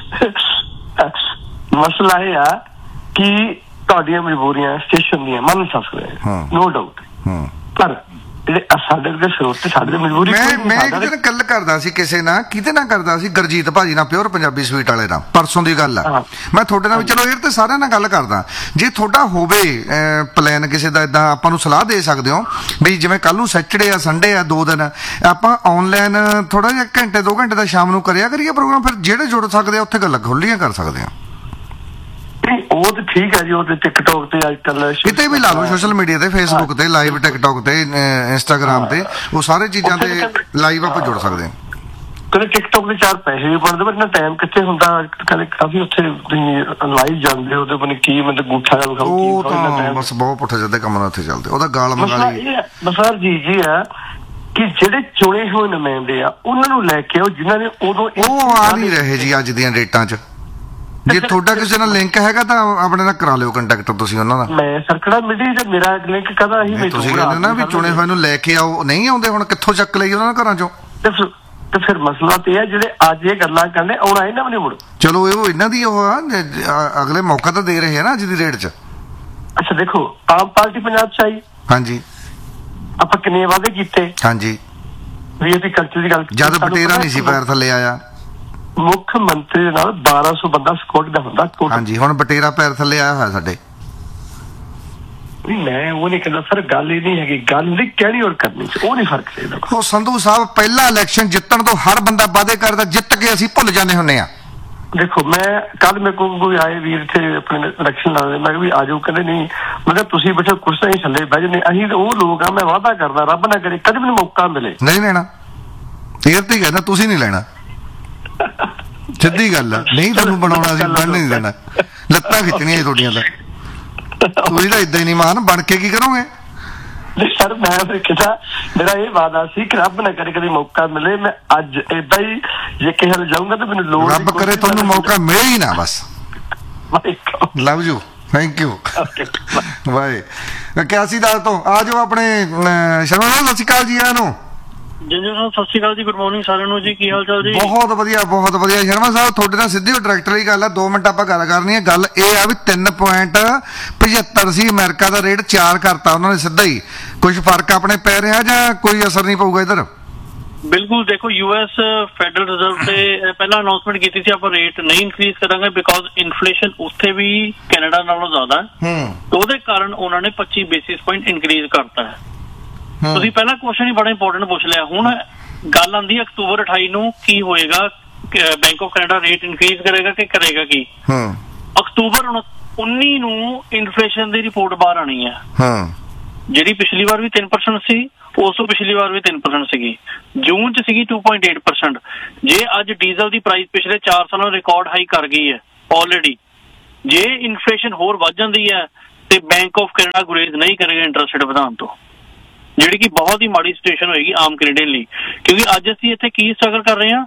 ਮਸਲਾ ਇਹ ਆ ਕਿ ਤੁਹਾਡੀਆਂ ਮਜਬੂਰੀਆਂ ਸਟੇਸ਼ਨ ਦੀਆਂ ਮੰਨ ਸਕਦੇ, ਨੋ ਡਾਊਟ, ਪਰ ਜਿਹੜੇ ਸਾਡੇ ਦੇ ਸਰੋਤੇ ਸਾਡੇ ਮਜਬੂਰੀ। ਮੈਂ ਮੈਂ ਇੱਕ ਦਿਨ ਗੱਲ ਕਰਦਾ ਸੀ ਕਿਸੇ ਨਾਲ, ਕਿਤੇ ਨਾਲ ਕਰਦਾ ਸੀ, ਗੁਰਜੀਤ ਭਾਜੀ ਨਾਲ, ਪਿਓਰ ਪੰਜਾਬੀ ਸਵੀਟ ਵਾਲੇ ਨਾਲ, ਪਰਸੋਂ ਦੀ ਗੱਲ ਆ। ਮੈਂ ਤੁਹਾਡੇ ਨਾਲ ਵੀ ਚਲੋ ਇਹ ਤੇ ਸਾਰਿਆਂ ਨਾਲ ਗੱਲ ਕਰਦਾ, ਜੇ ਤੁਹਾਡਾ ਹੋਵੇ ਪਲਾਨ ਕਿਸੇ ਦਾ, ਏਦਾਂ ਆਪਾਂ ਨੂੰ ਸਲਾਹ ਦੇ ਸਕਦੇ ਹੋ ਵੀ ਜਿਵੇਂ ਕੱਲ ਨੂੰ ਸੈਟਰਡੇ ਆ, ਸੰਡੇ ਆ, ਦੋ ਦਿਨ ਆਪਾਂ ਆਨਲਾਈਨ ਥੋੜਾ ਜਿਹਾ ਘੰਟੇ ਦੋ ਘੰਟੇ ਦਾ ਸ਼ਾਮ ਨੂੰ ਕਰਿਆ ਕਰੀਏ ਪ੍ਰੋਗਰਾਮ, ਫਿਰ ਜਿਹੜੇ ਜੁੜ ਸਕਦੇ ਆ ਉੱਥੇ ਗੱਲਾਂ ਖੁੱਲੀਆਂ ਕਰ ਸਕਦੇ ਆ। ਉਹ ਤੇ ਠੀਕ ਹੈ ਜੀ, ਉਹ ਤੇ ਟਿਕਟੋਕ ਤੇ ਅੱਜ ਕੱਲ ਕਿਤੇ ਵੀ ਲਾ ਲਓ, ਸੋਸ਼ਲ ਮੀਡੀਆ ਤੇ, ਫੇਸਬੁੱਕ ਤੇ ਲਾਈਵ, ਟਿਕਟੋਕ ਤੇ, ਇੰਸਟਾਗ੍ਰਾਮ ਤੇ, ਉਹ ਸਾਰੇ ਚੀਜ਼ਾਂ ਤੇ ਲਾਈਵ ਆਪਾਂ ਜੁੜ ਸਕਦੇ ਹਾਂ। ਕਦੇ ਟਿਕਟੋਕ ਦੇ ਚਾਰ ਪੈਸੇ ਵੀ ਬਣਦੇ, ਪਰ ਇੰਨਾ ਟਾਈਮ ਕਿੱਥੇ ਹੁੰਦਾ। ਕਦੇ ਕਾਫੀ ਉੱਥੇ ਲਾਈਵ ਜਾਂਦੇ, ਉਹਦੇ ਬਣੇ ਕੀ ਮਤਲਬ ਗੂਠਾ ਜਿਹਾ ਵਿਖਾਓ, ਉਹ ਤਾਂ ਬਸ ਬਹੁਤ ਪੁੱਠੇ ਸਿੱਧੇ ਕੰਮ ਨਾਲ ਉੱਥੇ ਚੱਲਦੇ, ਉਹਦਾ ਗਾਲ ਮਗਾਲੀ। ਮਸਲਾ ਜੀ ਜੀ ਆ ਕਿ ਜਿਹੜੇ ਚੁਣੇ ਹੋਏ ਨੁਮਾਇੰਦੇ ਆ ਉਹਨਾਂ ਨੂੰ ਲੈ ਕੇ ਆਓ ਜਿਨ੍ਹਾਂ ਨੇ ਉਦੋਂ ਉਹ ਆ ਨਹੀਂ ਰਹੇ ਜੀ ਅੱਜ ਦੀਆਂ ਡੇਟਾਂ 'ਚ। ਜੇ ਤੁਹਾਡਾ ਕਿਸੇ ਨਾਲ ਲਿੰਕ ਹੈਗਾ ਤਾਂ ਆਪਣੇ ਨਾਲ ਕਰਾ ਲਿਓ ਕੰਟੈਕਟ ਤੁਸੀਂ ਉਹਨਾਂ ਦਾ। ਮੈਂ ਸਰਕੜਾ ਮਿਲੀ ਤੇ ਮੇਰਾ ਲਿੰਕ ਕਦਾ ਹੀ ਤੁਸੀਂ ਕਹਿੰਦੇ ਨਾ ਵੀ ਚੁਣੇ ਹੋਏ ਨੂੰ ਲੈ ਕੇ ਆਓ, ਨਹੀਂ ਆਉਂਦੇ, ਹੁਣ ਕਿੱਥੋਂ ਚੱਕ ਲਈ ਉਹਨਾਂ ਦੇ ਘਰਾਂ 'ਚੋਂ। ਤੇ ਫਿਰ ਮਸਲਾ ਤੇ ਹੈ ਜਿਹੜੇ ਅੱਜ ਇਹ ਗੱਲਾਂ ਕਰਦੇ ਆਉਣਾ ਇਹਨਾਂ ਵੀ ਨਹੀਂ ਮੁੜ। ਚਲੋ ਇਹ ਇਹਨਾਂ ਦੀ ਉਹ ਆ, ਅਗਲੇ ਮੌਕਾ ਤਾਂ ਦੇ ਰਹੇ ਆ ਨਾ ਅੱਜ ਦੀ ਡੇਟ 'ਚ। ਅੱਛਾ ਦੇਖੋ, ਆਮ ਪਾਰਟੀ ਪੰਜਾਬ 'ਚ ਆਈ, ਹਾਂਜੀ, ਆਪਾਂ ਕਿੰਨੇ ਵਾਅਦੇ ਕੀਤੇ, ਹਾਂਜੀ, ਵੀ ਅਸੀਂ ਕਲਚਰ ਦੀ ਗੱਲ, ਜਦ ਪਟੇਰਾ ਨਹੀਂ ਸੀ ਪੈਰ ਥੱਲੇ ਆਇਆ, ਮੁੱਖ ਮੰਤਰੀ ਦੇ ਨਾਲ ਬਾਰਾਂ ਸੌ ਬੰਦਾ ਸਕਿਉਰਟੀ ਦਾ ਹੁੰਦਾ। ਹਾਂਜੀ, ਹੁਣ ਬਟੇਰਾ ਪੈਰ ਥੱਲੇ ਆਇਆ ਹੋਇਆ ਸਾਡੇ। ਮੈਂ ਉਹ ਨਹੀਂ ਕਹਿੰਦਾ ਸਰ, ਗੱਲ ਇਹ ਨਹੀਂ ਹੈਗੀ, ਗੱਲ ਨਹੀਂ ਕਹਿਣੀ ਔਰ ਕਰਨੀ ਚ ਉਹ ਨਹੀਂ ਫਰਕ ਚਾਹੀਦਾ। ਉਹ ਸੰਧੂ ਸਾਹਿਬ ਪਹਿਲਾ ਇਲੈਕਸ਼ਨ ਜਿੱਤਣ ਤੋਂ ਹਰ ਬੰਦਾ ਵਾਅਦੇ ਕਰਦਾ, ਜਿੱਤ ਕੇ ਅਸੀਂ ਭੁੱਲ ਜਾਂਦੇ ਹੁੰਦੇ ਆ। ਦੇਖੋ ਮੈਂ ਕੱਲ ਮੇਰੇ ਕੋਲ ਕੋਈ ਆਏ ਵੀਰ ਇੱਥੇ ਆਪਣੇ ਇਲੈਕਸ਼ਨ ਲੜਦੇ, ਮੈਂ ਕਿਹਾ ਵੀ ਆਜੋ, ਕਹਿੰਦੇ ਨਹੀਂ, ਮੈਂ ਕਿਹਾ ਤੁਸੀਂ ਬੈਠੇ ਕੁਰਸੀਆਂ ਹੀ ਥੱਲੇ ਬਹਿ ਜਾਂਦੇ, ਅਸੀਂ ਉਹ ਲੋਕ ਆ, ਮੈਂ ਵਾਅਦਾ ਕਰਦਾ ਰੱਬ ਨਾ ਕਰੇ ਕਦੇ ਮੈਨੂੰ ਮੌਕਾ ਮਿਲੇ ਨਹੀਂ ਲੈਣਾ, ਇਹ ਤੇ ਕਹਿੰਦਾ ਤੁਸੀਂ ਨਹੀਂ ਲੈਣਾ, ਸਿੱਧੀ ਗੱਲ ਆ, ਨਹੀਂ ਤੁਹਾਨੂੰ ਬਣਾਉਣਾ ਸੀ, ਬਣ ਨਹੀਂ ਦੇਣਾ, ਲੱਤਾਂ ਖਿੱਚਣੀਆਂ ਤੁਹਾਡੀਆਂ ਤਾਂ, ਤੁਸੀਂ ਤਾਂ ਏਦਾਂ ਹੀ ਨਹੀਂ ਮਾਨ ਬਣ ਕੇ ਕੀ ਕਰੋਗੇ। ਸਰ ਮੈਂ ਫਿਰ ਕਿਹਾ, ਮੇਰਾ ਇਹ ਵਾਅਦਾ ਸੀ ਕਿ ਰੱਬ ਨਾ ਕਰੇ ਕਦੇ ਮੌਕਾ ਮਿਲੇ, ਮੈਂ ਅੱਜ ਏਦਾਂ ਹੀ ਜੇ ਕਿਸੇ ਨਾਲ ਜਾਊਂਗਾ ਤਾਂ ਮੈਨੂੰ ਲੋੜ, ਰੱਬ ਕਰੇ ਤੁਹਾਨੂੰ ਮੌਕਾ ਮਿਲੇ ਹੀ ਨਾ ਬਸ। Love you, thank you, bye. ਇਕਿਆਸੀ ਦਸ ਤੋਂ ਆ ਜਾਓ ਆਪਣੇ ਸ਼ਰਮਾ ਸਾਹਿਬ, ਸਤਿ ਸ਼੍ਰੀ ਅਕਾਲ ਜੀ ਆਇਆਂ ਨੂੰ। ਜੰਜੂ ਸਾਹਿਬ ਸਤਿ ਸ਼੍ਰੀ ਅਕਾਲ ਜੀ, ਗੁੱਡ ਮਾਰਨਿੰਗ ਸਾਰਿਆਂ ਨੂੰ ਜੀ, ਕੀ ਹਾਲ ਚਾਲ ਜੀ? ਬਹੁਤ ਵਧੀਆ, ਬਹੁਤ ਵਧੀਆ। ਸ਼ਰਮਾ ਸਾਹਿਬ ਤੁਹਾਡੇ ਨਾਲ ਸਿੱਧੀ ਡਾਇਰੈਕਟਰ ਦੀ ਗੱਲ ਆ, ਦੋ ਮਿੰਟ ਆਪਾਂ ਗੱਲ ਕਰਨੀ ਹੈ। ਗੱਲ ਇਹ ਆ ਵੀ ਤਿੰਨ ਪੁਆਇੰਟ ਪਝੱਤਰ ਸੀ ਅਮਰੀਕਾ ਦਾ ਰੇਟ, ਚਾਰ ਕਰਤਾ ਉਹਨਾਂ ਨੇ ਸਿੱਧਾ ਹੀ। ਕੁਝ ਫਰਕ ਆਪਣੇ ਪੈ ਰਿਹਾ ਜਾਂ ਕੋਈ ਅਸਰ ਨਹੀਂ ਪਊਗਾ ਇੱਧਰ? ਬਿਲਕੁਲ ਦੇਖੋ ਯੂਐਸ ਫੈਡਰਲ ਰਿਜ਼ਰਵ ਤੇ ਪਹਿਲਾਂ ਅਨਾਉਂਸਮੈਂਟ ਕੀਤੀ ਸੀ ਆਪਾਂ ਰੇਟ ਨਹੀਂ ਇਨਕਰੀਜ਼ ਕਰਾਂਗੇ ਬਿਕੋਜ਼ ਇਨਫਲੇਸ਼ਨ ਉੱਥੇ ਵੀ ਕੈਨੇਡਾ ਨਾਲੋਂ ਜ਼ਿਆਦਾ ਹੈ ਤੇ ਉਹਦੇ ਕਾਰਨ ਉਹਨਾਂ ਨੇ ਪੱਚੀ ਬੇਸਿਸ ਪੁਆਇੰਟ ਇਨਕਰੀਜ਼ ਕਰਤਾ ਹੈ। ਤੁਸੀਂ ਪਹਿਲਾ ਕੁਐਸਚਨ ਹੀ ਬੜਾ ਇੰਪੋਰਟੈਂਟ ਪੁੱਛ ਲਿਆ। ਹੁਣ ਗੱਲ ਆਉਂਦੀ ਹੈ ਅਕਤੂਬਰ ਅਠਾਈ ਨੂੰ ਕੀ ਹੋਏਗਾ, bank of Canada rate increase ਕਰੇਗਾ ਕਿ ਕਰੇਗਾ ਕੀ। ਅਕਤੂਬਰ ਉੱਨੀ ਨੂੰ ਇਨਫਲੇਸ਼ਨ ਦੀ ਰਿਪੋਰਟ ਬਾਹਰ ਆਣੀ ਹੈ ਜਿਹੜੀ ਪਿਛਲੀ ਵਾਰ ਵੀ ਤਿੰਨ ਪਰਸੈਂਟ ਸੀ, ਉਸ ਤੋਂ ਪਿਛਲੀ ਵਾਰ ਵੀ ਤਿੰਨ ਪਰਸੈਂਟ ਸੀਗੀ, ਜੂਨ ਚ ਸੀਗੀ ਟੂ ਪੁਆਇੰਟ ਏਟ ਪਰਸੈਂਟ। ਜੇ ਅੱਜ ਡੀਜ਼ਲ ਦੀ ਪ੍ਰਾਈਸ ਪਿਛਲੇ ਚਾਰ ਸਾਲਾਂ ਰਿਕਾਰਡ ਹਾਈ ਕਰ ਗਈ ਹੈ ਆਲਰੇਡੀ, ਜੇ ਇਨਫਲੇਸ਼ਨ ਹੋਰ ਵੱਧ ਜਾਂਦੀ ਹੈ ਤੇ ਬੈਂਕ ਆਫ ਕੈਨੇਡਾ ਗੁਰੇਜ਼ ਨਹੀਂ ਕਰੇਗਾ ਇੰਟਰਸਟ ਰੇਟ ਵਧਾਉਣ ਤੋਂ, ਜਿਹੜੀ ਕਿ ਬਹੁਤ ਹੀ ਮਾੜੀ ਸਿਚੁਏਸ਼ਨ ਹੋਏਗੀ ਆਮ ਕੈਨੇਡੀਅਨ ਲਈ। ਕਿਉਂਕਿ ਅੱਜ ਅਸੀਂ ਇੱਥੇ ਕੀ ਸਟਰਗਲ ਕਰ ਰਹੇ ਹਾਂ,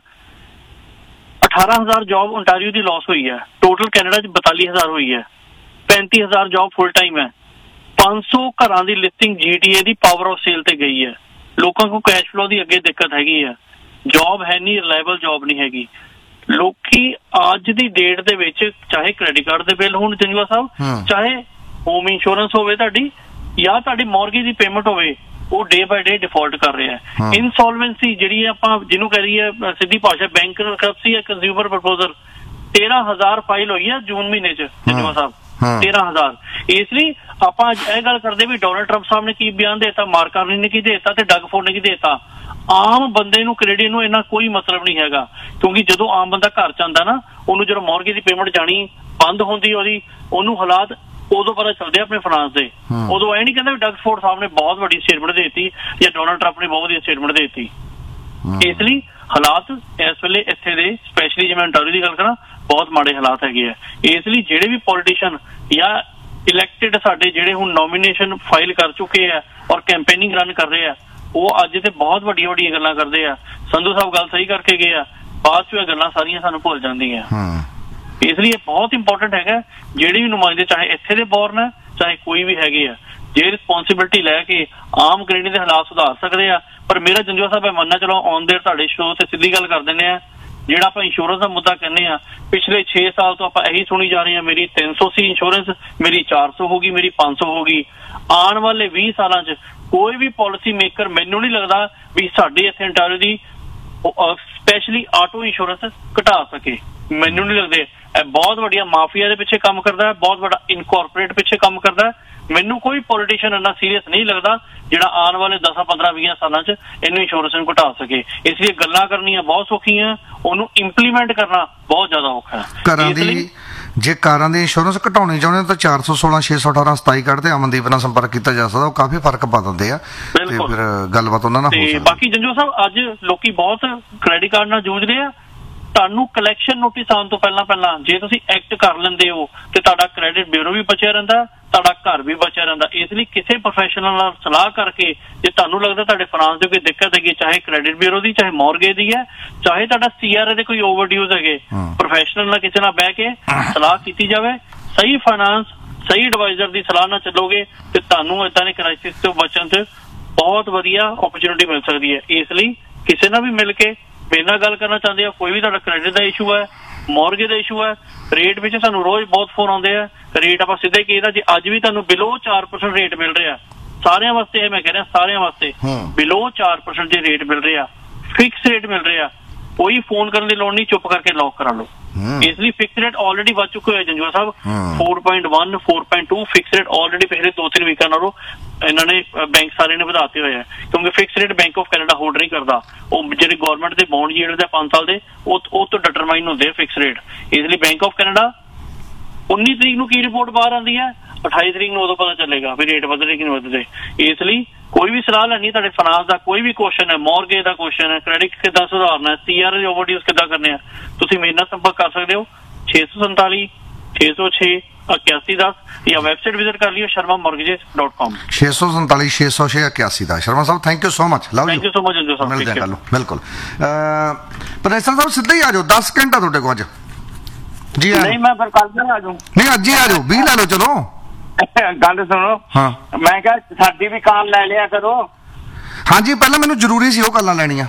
ਅਠਾਰਾਂ ਹਜ਼ਾਰ ਜੌਬ ਓਨਟਾਰੀਓ ਦੀ ਲਾਸ ਹੋਈ ਹੈ, ਟੋਟਲ ਕੈਨੇਡਾ ਚ ਬਤਾਲੀ ਹਜ਼ਾਰ ਹੋਈ ਹੈ, ਪੈਂਤੀ ਹਜ਼ਾਰ ਜੌਬ ਫੁੱਲ ਟਾਈਮ ਹੈ, ਪੰਜ ਸੌ ਘਰਾਂ ਦੀ listing G T A the power of sale ਤੇ ਗਈ ਹੈ, ਲੋਕਾਂ ਕੋਲ ਕੈਸ਼ ਫਲੋ ਦੀ ਅੱਗੇ ਦਿੱਕਤ ਹੈਗੀ ਹੈ, ਜੌਬ ਹੈ ਨਹੀਂ, ਰਿਲਾਇਬਲ ਜੌਬ ਨਹੀਂ ਹੈਗੀ। ਲੋਕੀ ਅੱਜ ਦੀ ਡੇਟ ਦੇ ਵਿੱਚ ਚਾਹੇ ਕ੍ਰੈਡਿਟ ਕਾਰਡ ਦੇ ਬਿੱਲ ਹੋਣ ਜੰਜੂਆ ਸਾਹਿਬ, ਚਾਹੇ ਹੋਮ ਇੰਸ਼ੋਰੈਂਸ ਹੋਵੇ ਤੁਹਾਡੀ, ਜਾਂ ਤੁਹਾਡੀ ਮੌਰਗੇਜ ਦੀ ਪੇਮੈਂਟ ਹੋਵੇ, ਉਹ ਡੇ ਬਾਏ ਡੇ ਡਿਫਾਲਟ ਕਰ ਰਿਹਾ ਹੈ। ਇਨਸੋਲਵੈਂਸੀ ਜਿਹੜੀ ਆਪਾਂ ਜਿਹਨੂੰ ਕਹਿ ਰਹੀ ਹੈ ਸਿੱਧੀ ਭਾਸ਼ਾ ਬੈਂਕਰਪਸੀ ਹੈ, ਕੰਜ਼ਿਊਮਰ ਪ੍ਰਪੋਜ਼ਲ, ਤੇਰਾਂ ਹਜ਼ਾਰ ਫਾਈਲ ਹੋਈ ਹੈ ਜੂਨ ਮਹੀਨੇ ਚ ਜੰਜੂਆ ਸਾਹਿਬ, ਤੇਰਾਂ ਹਜ਼ਾਰ। ਇਸ ਲਈ ਆਪਾਂ ਅੱਜ ਇਹ ਗੱਲ ਕਰਦੇ ਵੀ ਡੋਨਲਡ ਟਰੰਪ ਸਾਹਿਬ ਨੇ ਕੀ ਬਿਆਨ ਦੇਤਾ, ਮਾਰਕ ਕਾਰਨੀ ਨੇ ਕੀ ਦੇਤਾ ਤੇ ਡਗ ਫੋਰਡ ਨੇ ਕੀ ਦੇਤਾ। ਆਮ ਬੰਦੇ ਨੂੰ ਕੈਨੇਡੀਅਨ ਨੂੰ ਇਹਨਾਂ ਕੋਈ ਮਤਲਬ ਨਹੀਂ ਹੈਗਾ, ਕਿਉਂਕਿ ਜਦੋਂ ਆਮ ਬੰਦਾ ਘਰ ਚ ਆਉਂਦਾ ਨਾ, ਉਹਨੂੰ ਜਦੋਂ ਮੌਰਗੇਜ ਦੀ ਪੇਮੈਂਟ ਜਾਣੀ ਬੰਦ ਹੁੰਦੀ ਉਹਦੀ, ਉਹਨੂੰ ਹਾਲਾਤ ਉਦੋਂ ਪਤਾ ਚੱਲਦੇ ਆਪਣੇ ਫਾਈਨਾਂਸ ਦੇ। ਉਦੋਂ ਇਹ ਨਹੀਂ ਕਹਿੰਦਾ ਵੀ ਡਗ ਫੋਰਡ ਸਾਹਿਬ ਨੇ ਬਹੁਤ ਵੱਡੀ ਸਟੇਟਮੈਂਟ ਦੇ ਦਿੱਤੀ ਜਾਂ ਡੋਨਲਡ ਟਰੰਪ ਨੇ ਬਹੁਤ ਵਧੀਆ ਸਟੇਟਮੈਂਟ ਦੇ ਦਿੱਤੀ। ਇਸ ਲਈ ਹਾਲਾਤ ਇਸ ਵੇਲੇ ਇੱਥੇ ਦੇ ਸਪੈਸ਼ਲੀ ਜੇ ਮੈਂ ਓਨਟਾਰੀਓ ਦੀ ਗੱਲ ਕਰਾਂ ਬਹੁਤ ਮਾੜੇ ਹਾਲਾਤ ਹੈਗੇ ਆ। ਇਸ ਲਈ ਜਿਹੜੇ ਵੀ ਪੋਲੀਟੀਸ਼ੀਅਨ ਜਾਂ ਇਲੈਕਟਿਡ ਸਾਡੇ ਜਿਹੜੇ ਹੁਣ ਨੋਮੀਨੇਸ਼ਨ ਫਾਈਲ ਕਰ ਚੁੱਕੇ ਆ ਔਰ ਕੈਂਪੇਨਿੰਗ ਰਨ ਕਰ ਰਹੇ ਆ, ਉਹ ਅੱਜ ਤੇ ਬਹੁਤ ਵੱਡੀਆਂ ਵੱਡੀਆਂ ਗੱਲਾਂ ਕਰਦੇ ਆ। ਸੰਧੂ ਸਾਹਿਬ ਗੱਲ ਸਹੀ ਕਰਕੇ ਗਏ ਆ, ਬਾਅਦ ਚ ਇਹ ਗੱਲਾਂ ਸਾਰੀਆਂ ਸਾਨੂੰ ਭੁੱਲ ਜਾਂਦੀਆਂ। ਇਸ ਲਈ ਇਹ ਬਹੁਤ ਇੰਪੋਰਟੈਂਟ ਹੈਗਾ ਜਿਹੜੇ ਵੀ ਨੁਮਾਇੰਦੇ ਚਾਹੇ ਇੱਥੇ ਦੇ ਬੋਰਨ ਹੈ ਚਾਹੇ ਕੋਈ ਵੀ ਹੈਗੇ ਆ, ਜੇ ਰਿਸਪੌਂਸਿਬਿਲਿਟੀ ਲੈ ਕੇ ਆਮ ਕੈਨੇਡੀਅਨ ਦੇ ਹਾਲਾਤ ਸੁਧਾਰ ਸਕਦੇ ਆ। ਪਰ ਮੇਰਾ ਜੰਜੂਆ ਸਾਹਿਬ ਮੰਨਣਾ ਚਲੋ ਆਨ ਦੇਰ ਤੁਹਾਡੇ ਸ਼ੋਅ ਤੇ ਸਿੱਧੀ ਗੱਲ ਕਰ ਦਿੰਦੇ ਆ, ਜਿਹੜਾ ਆਪਾਂ ਇੰਸ਼ੋਰੈਂਸ ਦਾ ਮੁੱਦਾ ਕਹਿੰਦੇ ਆ, ਪਿਛਲੇ ਛੇ ਸਾਲ ਤੋਂ ਆਪਾਂ ਇਹੀ ਸੁਣੀ ਜਾ ਰਹੇ ਹਾਂ ਮੇਰੀ ਤਿੰਨ ਸੌ ਸੀ ਇੰਸ਼ੋਰੈਂਸ, ਮੇਰੀ ਚਾਰ ਸੌ ਹੋ ਗਈ, ਮੇਰੀ ਪੰਜ ਸੌ ਹੋ ਗਈ। ਆਉਣ ਵਾਲੇ ਵੀਹ ਸਾਲਾਂ ਚ ਕੋਈ ਵੀ ਪਾਲਿਸੀ ਮੇਕਰ ਮੈਨੂੰ ਨਹੀਂ ਲੱਗਦਾ ਵੀ ਸਾਡੇ ਇੱਥੇ ਓਨਟਾਰੀਓ ਦੀ ਸਪੈਸ਼ਲੀ ਆਟੋ ਇੰਸ਼ੋਰੈਂਸ ਘਟਾ ਸਕੇ, ਮੈਨੂੰ ਨਹੀਂ ਲੱਗਦੇ। ਇਹ ਬਹੁਤ ਵੱਡੀਆਂ ਮਾਫੀਆ ਦੇ ਪਿੱਛੇ ਕੰਮ ਕਰਦਾ ਹੈ, ਬਹੁਤ ਵੱਡਾ ਇਨਕੋਰਪੋਰੇਟ ਪਿੱਛੇ ਕੰਮ ਕਰਦਾ ਹੈ। ਮੈਨੂੰ ਕੋਈ ਪੋਲੀਟੀਸ਼ੀਅਨ ਇੰਨਾ ਸੀਰੀਅਸ ਨਹੀਂ ਲੱਗਦਾ ਜਿਹੜਾ ਆਉਣ ਵਾਲੇ ਦਸਾਂ ਪੰਦਰਾਂ ਵੀਹਾਂ ਸਾਲਾਂ ਚ ਇਹਨੂੰ ਇੰਸ਼ੋਰੈਂਸ ਨੂੰ ਘਟਾ ਸਕੇ। ਇਸ ਲਈ ਗੱਲਾਂ ਕਰਨੀਆਂ ਬਹੁਤ ਸੌਖੀਆਂ, ਉਹਨੂੰ ਇੰਪਲੀਮੈਂਟ ਕਰਨਾ ਬਹੁਤ ਜ਼ਿਆਦਾ ਔਖਾ ਹੈ। ਘਰਾਂ ਦੀ ਜੇ ਕਾਰਾਂ ਦੀ ਇੰਸ਼ੋਰੈਂਸ ਘਟਾਉਣੀ ਚਾਹੁੰਦੇ ਤਾਂ ਚਾਰ ਸੌ ਸੋਲਾਂ ਛੇ ਸੌ ਅਠਾਰਾਂ ਸਤਾਈ ਕੱਢਦੇ ਅਮਨਦੀਪ ਨਾਲ ਸੰਪਰਕ ਕੀਤਾ ਜਾ ਸਕਦਾ, ਉਹ ਕਾਫੀ ਫਰਕ ਪਾ ਦਿੰਦੇ ਆ ਤੇ ਫਿਰ ਗੱਲਬਾਤ ਉਹਨਾਂ ਨਾਲ ਹੋ ਸਕਦੀ। ਬਾਕੀ ਜੰਜੂ ਸਾਹਿਬ ਅੱਜ ਲੋਕੀ ਬਹੁਤ ਕ੍ਰੈਡਿਟ ਕਾਰਡ ਨਾਲ ਜੂਝਦੇ ਆ। ਤੁਹਾਨੂੰ ਕਲੈਕਸ਼ਨ ਨੋਟਿਸ ਆਉਣ ਤੋਂ ਪਹਿਲਾਂ ਪਹਿਲਾਂ ਜੇ ਤੁਸੀਂ ਐਕਟ ਕਰ ਲੈਂਦੇ ਹੋ ਤੇ ਤੁਹਾਡਾ ਕ੍ਰੈਡਿਟ ਬਿਊਰੋ ਵੀ ਬਚਿਆ ਰਹਿੰਦਾ, ਤੁਹਾਡਾ ਘਰ ਵੀ ਬਚਿਆ ਰਹਿੰਦਾ। ਇਸ ਲਈ ਕਿਸੇ ਪ੍ਰੋਫੈਸ਼ਨਲ ਨਾਲ ਸਲਾਹ ਕਰਕੇ ਜੇ ਤੁਹਾਨੂੰ ਲੱਗਦਾ ਤੁਹਾਡੇ ਫਾਈਨਾਂਸ ਦੀ ਕੋਈ ਦਿੱਕਤ ਹੈਗੀ, ਚਾਹੇ ਕ੍ਰੈਡਿਟ ਬਿਊਰੋ ਦੀ, ਚਾਹੇ ਮੌਰਗੇਜ ਦੀ ਹੈ, ਚਾਹੇ ਤੁਹਾਡਾ ਸੀਆਰਏ ਦੇ ਕੋਈ ਓਵਰਡਿਊਜ਼ ਹੈਗੇ, ਪ੍ਰੋਫੈਸ਼ਨਲ ਨਾਲ ਕਿਸੇ ਨਾਲ ਬਹਿ ਕੇ ਸਲਾਹ ਕੀਤੀ ਜਾਵੇ। ਸਹੀ ਫਾਈਨਾਂਸ ਸਹੀ ਐਡਵਾਈਜ਼ਰ ਦੀ ਸਲਾਹ ਨਾਲ ਚੱਲੋਗੇ ਤੇ ਤੁਹਾਨੂੰ ਏਦਾਂ ਦੇ ਕ੍ਰਾਈਸਿਸ ਤੋਂ ਬਚਣ ਚ ਬਹੁਤ ਵਧੀਆ ਓਪਰਚੁਨਿਟੀ ਮਿਲ ਸਕਦੀ ਹੈ। ਇਸ ਲਈ ਕਿਸੇ ਨਾਲ ਵੀ ਮਿਲ ਕੇ ਮੇਰੇ ਨਾਲ ਗੱਲ ਕਰਨਾ ਚਾਹੁੰਦੇ ਆ, ਕੋਈ ਵੀ ਤੁਹਾਡਾ ਕ੍ਰੈਡਿਟ ਦਾ ਇਸ਼ੂ ਹੈ, ਮੌਰਗੇਜ ਦਾ ਇਸ਼ੂ ਹੈ, ਰੇਟ ਵਿੱਚ ਸਾਨੂੰ ਰੋਜ਼ ਬਹੁਤ ਫੋਨ ਆਉਂਦੇ ਆ। ਰੇਟ ਆਪਾਂ ਸਿੱਧੇ ਕਹੀਦਾ ਜੇ ਅੱਜ ਵੀ ਤੁਹਾਨੂੰ ਬਿਲੋ ਚਾਰ ਪਰਸੈਂਟ ਰੇਟ ਮਿਲ ਰਿਹਾ ਸਾਰਿਆਂ ਵਾਸਤੇ, ਮੈਂ ਕਹਿ ਰਿਹਾ ਸਾਰਿਆਂ ਵਾਸਤੇ ਬਿਲੋ ਚਾਰ ਪਰਸੈਂਟ ਜੇ ਰੇਟ ਮਿਲ ਰਿਹਾ, ਫਿਕਸ ਰੇਟ ਮਿਲ ਰਿਹਾ, ਕੋਈ ਫੋਨ ਕਰਨ ਦੀ ਲੋੜ ਨਹੀਂ, ਚੁੱਪ ਕਰਕੇ ਲੌਕ ਕਰਾ ਲਓ। ਇਸ ਲਈ ਫਿਕਸ ਰੇਟ ਆਲਰੇਡੀ ਵੱਧ ਚੁੱਕੇ ਹੋਏ ਜੰਜੂਆ ਸਾਹਿਬ, four point one four point to fix rate already ਪਿਛਲੇ ਦੋ ਤਿੰਨ ਵੀਕਾਂ ਨਾਲੋਂ ਇਹਨਾਂ ਨੇ ਬੈਂਕ ਸਾਰੇ ਨੇ ਵਧਾਤੇ ਹੋਏ ਆ, ਕਿਉਂਕਿ fix rate bank of Canada hold ਨਹੀਂ ਕਰਦਾ। ਉਹ ਜਿਹੜੇ ਗਵਰਨਮੈਂਟ ਦੇ ਬੌਂਡ ਯੀਲਡ ਦੇ ਪੰਜ ਸਾਲ ਦੇ ਉਹ ਤੋਂ ਡਿਟਰਮਾਈਨ ਹੁੰਦੇ ਆ ਫਿਕਸ ਰੇਟ। ਇਸ ਲਈ ਬੈਂਕ ਆਫ ਕੈਨੇਡਾ ਉੱਨੀ ਤਰੀਕ ਨੂੰ ਕੀ ਰਿਪੋਰਟ ਬਾਹਰ ਆਉਂਦੀ ਹੈ, ਅਠਾਈ ਤਰੀਕ ਨੂੰ ਉਦੋਂ ਪਤਾ ਚੱਲੇਗਾ ਵੀ ਰੇਟ ਵਧਦੇ ਕਿ ਨਹੀਂ ਵਧਦੇ। ਇਸ ਲਈ ਕੋਈ ਵੀ ਸਲਾਹ ਲੈਣੀ ਤੁਹਾਡੇ ਫਾਈਨਾਂਸ ਦਾ ਕੋਈ ਵੀ ਕੁਐਸਚਨ ਹੈ, ਮੌਰਗੇਜ ਦਾ ਕੁਐਸਚਨ ਹੈ, ਕ੍ਰੈਡਿਟ ਕਿੱਦਾਂ ਸੁਧਾਰਨਾ, ਸੀਆਰ ਦੇ ਓਵਰਡਿਊਜ਼ ਕਿੱਦਾਂ ਕਰਨੇ ਆ, ਤੁਸੀਂ ਮੇਰੇ ਨਾਲ ਸੰਪਰਕ ਕਰ ਸਕਦੇ ਹੋ ਛੇ ਸੌ ਸੰਤਾਲੀ ਛੇ ਸੌ ਛੇ ਇਕਿਆਸੀ ਦਸ ਜਾਂ ਵੈਬਸਾਈਟ ਵਿਜ਼ਿਟ ਕਰ ਲਿਓ ਸ਼ਰਮਾ ਮੌਰਗੇਜਸ ਡਾਟ ਕਾਮ ਛੇ ਸੌ ਸੰਤਾਲੀ ਛੇ ਸੌ ਛੇ ਇਕਿਆਸੀ ਦਾ। ਸ਼ਰਮਾ ਸਾਹਿਬ thank you so much, love you. Thank you so much Janju ਸਾਹਿਬ, ਮਿਲਦੇ ਹਾਂ ਕੱਲ। ਬਿਲਕੁਲ ਪ੍ਰੋਫੈਸਰ ਸਾਹਿਬ ਸਿੱਧੇ ਹੀ ਆ ਜਾਓ, ਦਸ ਘੰਟਾ ਤੁਹਾਡੇ ਕੋਲ ਅੱਜ ਜੀ। ਨਹੀਂ ਮੈਂ ਫਿਰ ਕੱਲ ਨੂੰ ਆ ਜਾਊਂ। ਨਹੀਂ ਅੱਜ ਹੀ ਆ ਜਾਓ, ਵੀਹ ਲੈ ਲਓ ਚਲੋ। ਗੱਲ ਸੁਣੋ, ਹਾਂ ਮੈਂ ਕਿਹਾ ਸਾਡੀ ਵੀ ਕਾਲ ਲੈ ਲਿਆ ਕਰੋ। ਹਾਂਜੀ ਪਹਿਲਾਂ ਮੈਨੂੰ ਜ਼ਰੂਰੀ ਸੀ ਉਹ ਗੱਲਾਂ ਲੈਣੀਆਂ।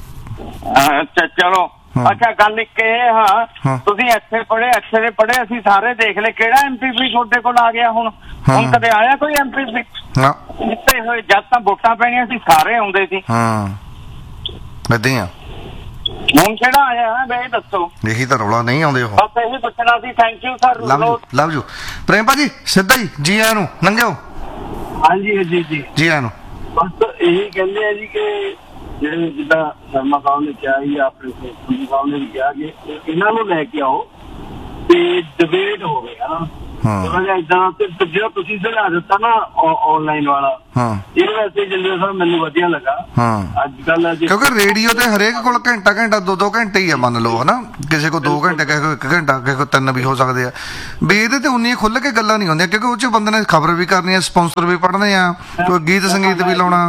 ਅੱਛਾ ਚਲੋ। ਅੱਛਾ ਗੱਲ ਇੱਕ ਇਹ ਹਾਂ, ਤੁਸੀਂ ਇੱਥੇ ਪੜ੍ਹੇ ਇੱਥੇ ਦੇ ਪੜ੍ਹੇ, ਅਸੀਂ ਸਾਰੇ ਦੇਖ ਲਏ, ਕਿਹੜਾ ਐਮਪੀਪੀ ਤੁਹਾਡੇ ਕੋਲ ਆ ਗਿਆ ਹੁਣ? ਹੁਣ ਕਦੇ ਆਇਆ ਕੋਈ ਐਮਪੀਪੀ? ਜਿੱਤੇ ਹੋਏ ਜਦ ਤਾਂ ਵੋਟਾਂ ਪੈਣੀਆਂ ਸੀ ਸਾਰੇ ਆਉਂਦੇ ਸੀ। ਏਦਾਂ ਹੀ ਆ। ਹੁਣ ਕਿਹੜਾ ਆਇਆ ਹੈ ਬਈ ਦੱਸੋ। ਇਹੀ ਤਾਂ ਰੌਲਾ, ਨਹੀਂ ਆਉਂਦੇ ਉਹ। ਬਸ ਇਹੀ ਪੁੱਛਣਾ ਸੀ। Thank you sir. Love you love you ਪ੍ਰੇਮ ਭਾਜੀ ਸਿੱਧਾ ਹੀ ਜੀ ਆਇਆਂ ਨੂੰ ਲੰਘਿਓ। ਹਾਂਜੀ ਜੀ ਜੀ ਜੀ ਆਇਆਂ ਨੂੰ। ਬਸ ਇਹੀ ਕਹਿੰਦੇ ਆ ਜੀ ਕਿ ਜਿਹੜੇ ਜਿੱਦਾਂ ਸ਼ਰਮਾ ਸਾਹਿਬ ਨੇ ਕਿਹਾ ਜੀ, ਆਪਣੇ ਸੰਧੂ ਸਾਹਿਬ ਨੇ ਵੀ ਕਿਹਾ ਕਿ ਇਹਨਾਂ ਨੂੰ ਲੈ ਕੇ ਆਓ ਤੇ ਡਿਬੇਟ ਹੋਵੇ ਹਨਾ। ਥੋੜਾ ਜਿਹਾ ਏਦਾਂ ਤੇ ਜਿਹੜਾ ਤੁਸੀਂ ਸੁਝਾਅ ਦਿੱਤਾ ਨਾ ਆਨਲਾਈਨ ਵਾਲਾ, ਇਹ ਵੈਸੇ ਜਿੰਦੇ ਸਰ ਮੈਨੂੰ ਵਧੀਆ ਲੱਗਾ। ਅੱਜ ਕੱਲ ਕਿਉਂਕਿ ਰੇਡੀਓ ਤੇ ਹਰੇਕ ਕੋਲ ਘੰਟਾ ਘੰਟਾ ਦੋ ਦੋ ਘੰਟੇ ਹੀ ਆ ਮੰਨ ਲਓ ਹਨਾ, ਕਿਸੇ ਕੋ ਦੋ ਘੰਟੇ, ਕਿਸੇ ਕੋ ਇੱਕ ਘੰਟਾ, ਕਿਸੇ ਕੋ ਤਿੰਨ ਵੀ ਹੋ ਸਕਦੇ ਆ ਵੀ। ਇਹਦੇ ਤੇ ਉਨੀਆਂ ਖੁੱਲ ਕੇ ਗੱਲਾਂ ਨਹੀਂ ਹੁੰਦੀਆਂ ਕਿਉਂਕਿ ਉਹ ਚ ਬੰਦੇ ਨੇ ਖਬਰ ਵੀ ਕਰਨੀ ਆ, ਸਪਾਂਸਰ ਵੀ ਪੜ੍ਹਨੇ ਆ, ਕੋਈ ਗੀਤ ਸੰਗੀਤ ਵੀ ਲਾਉਣਾ।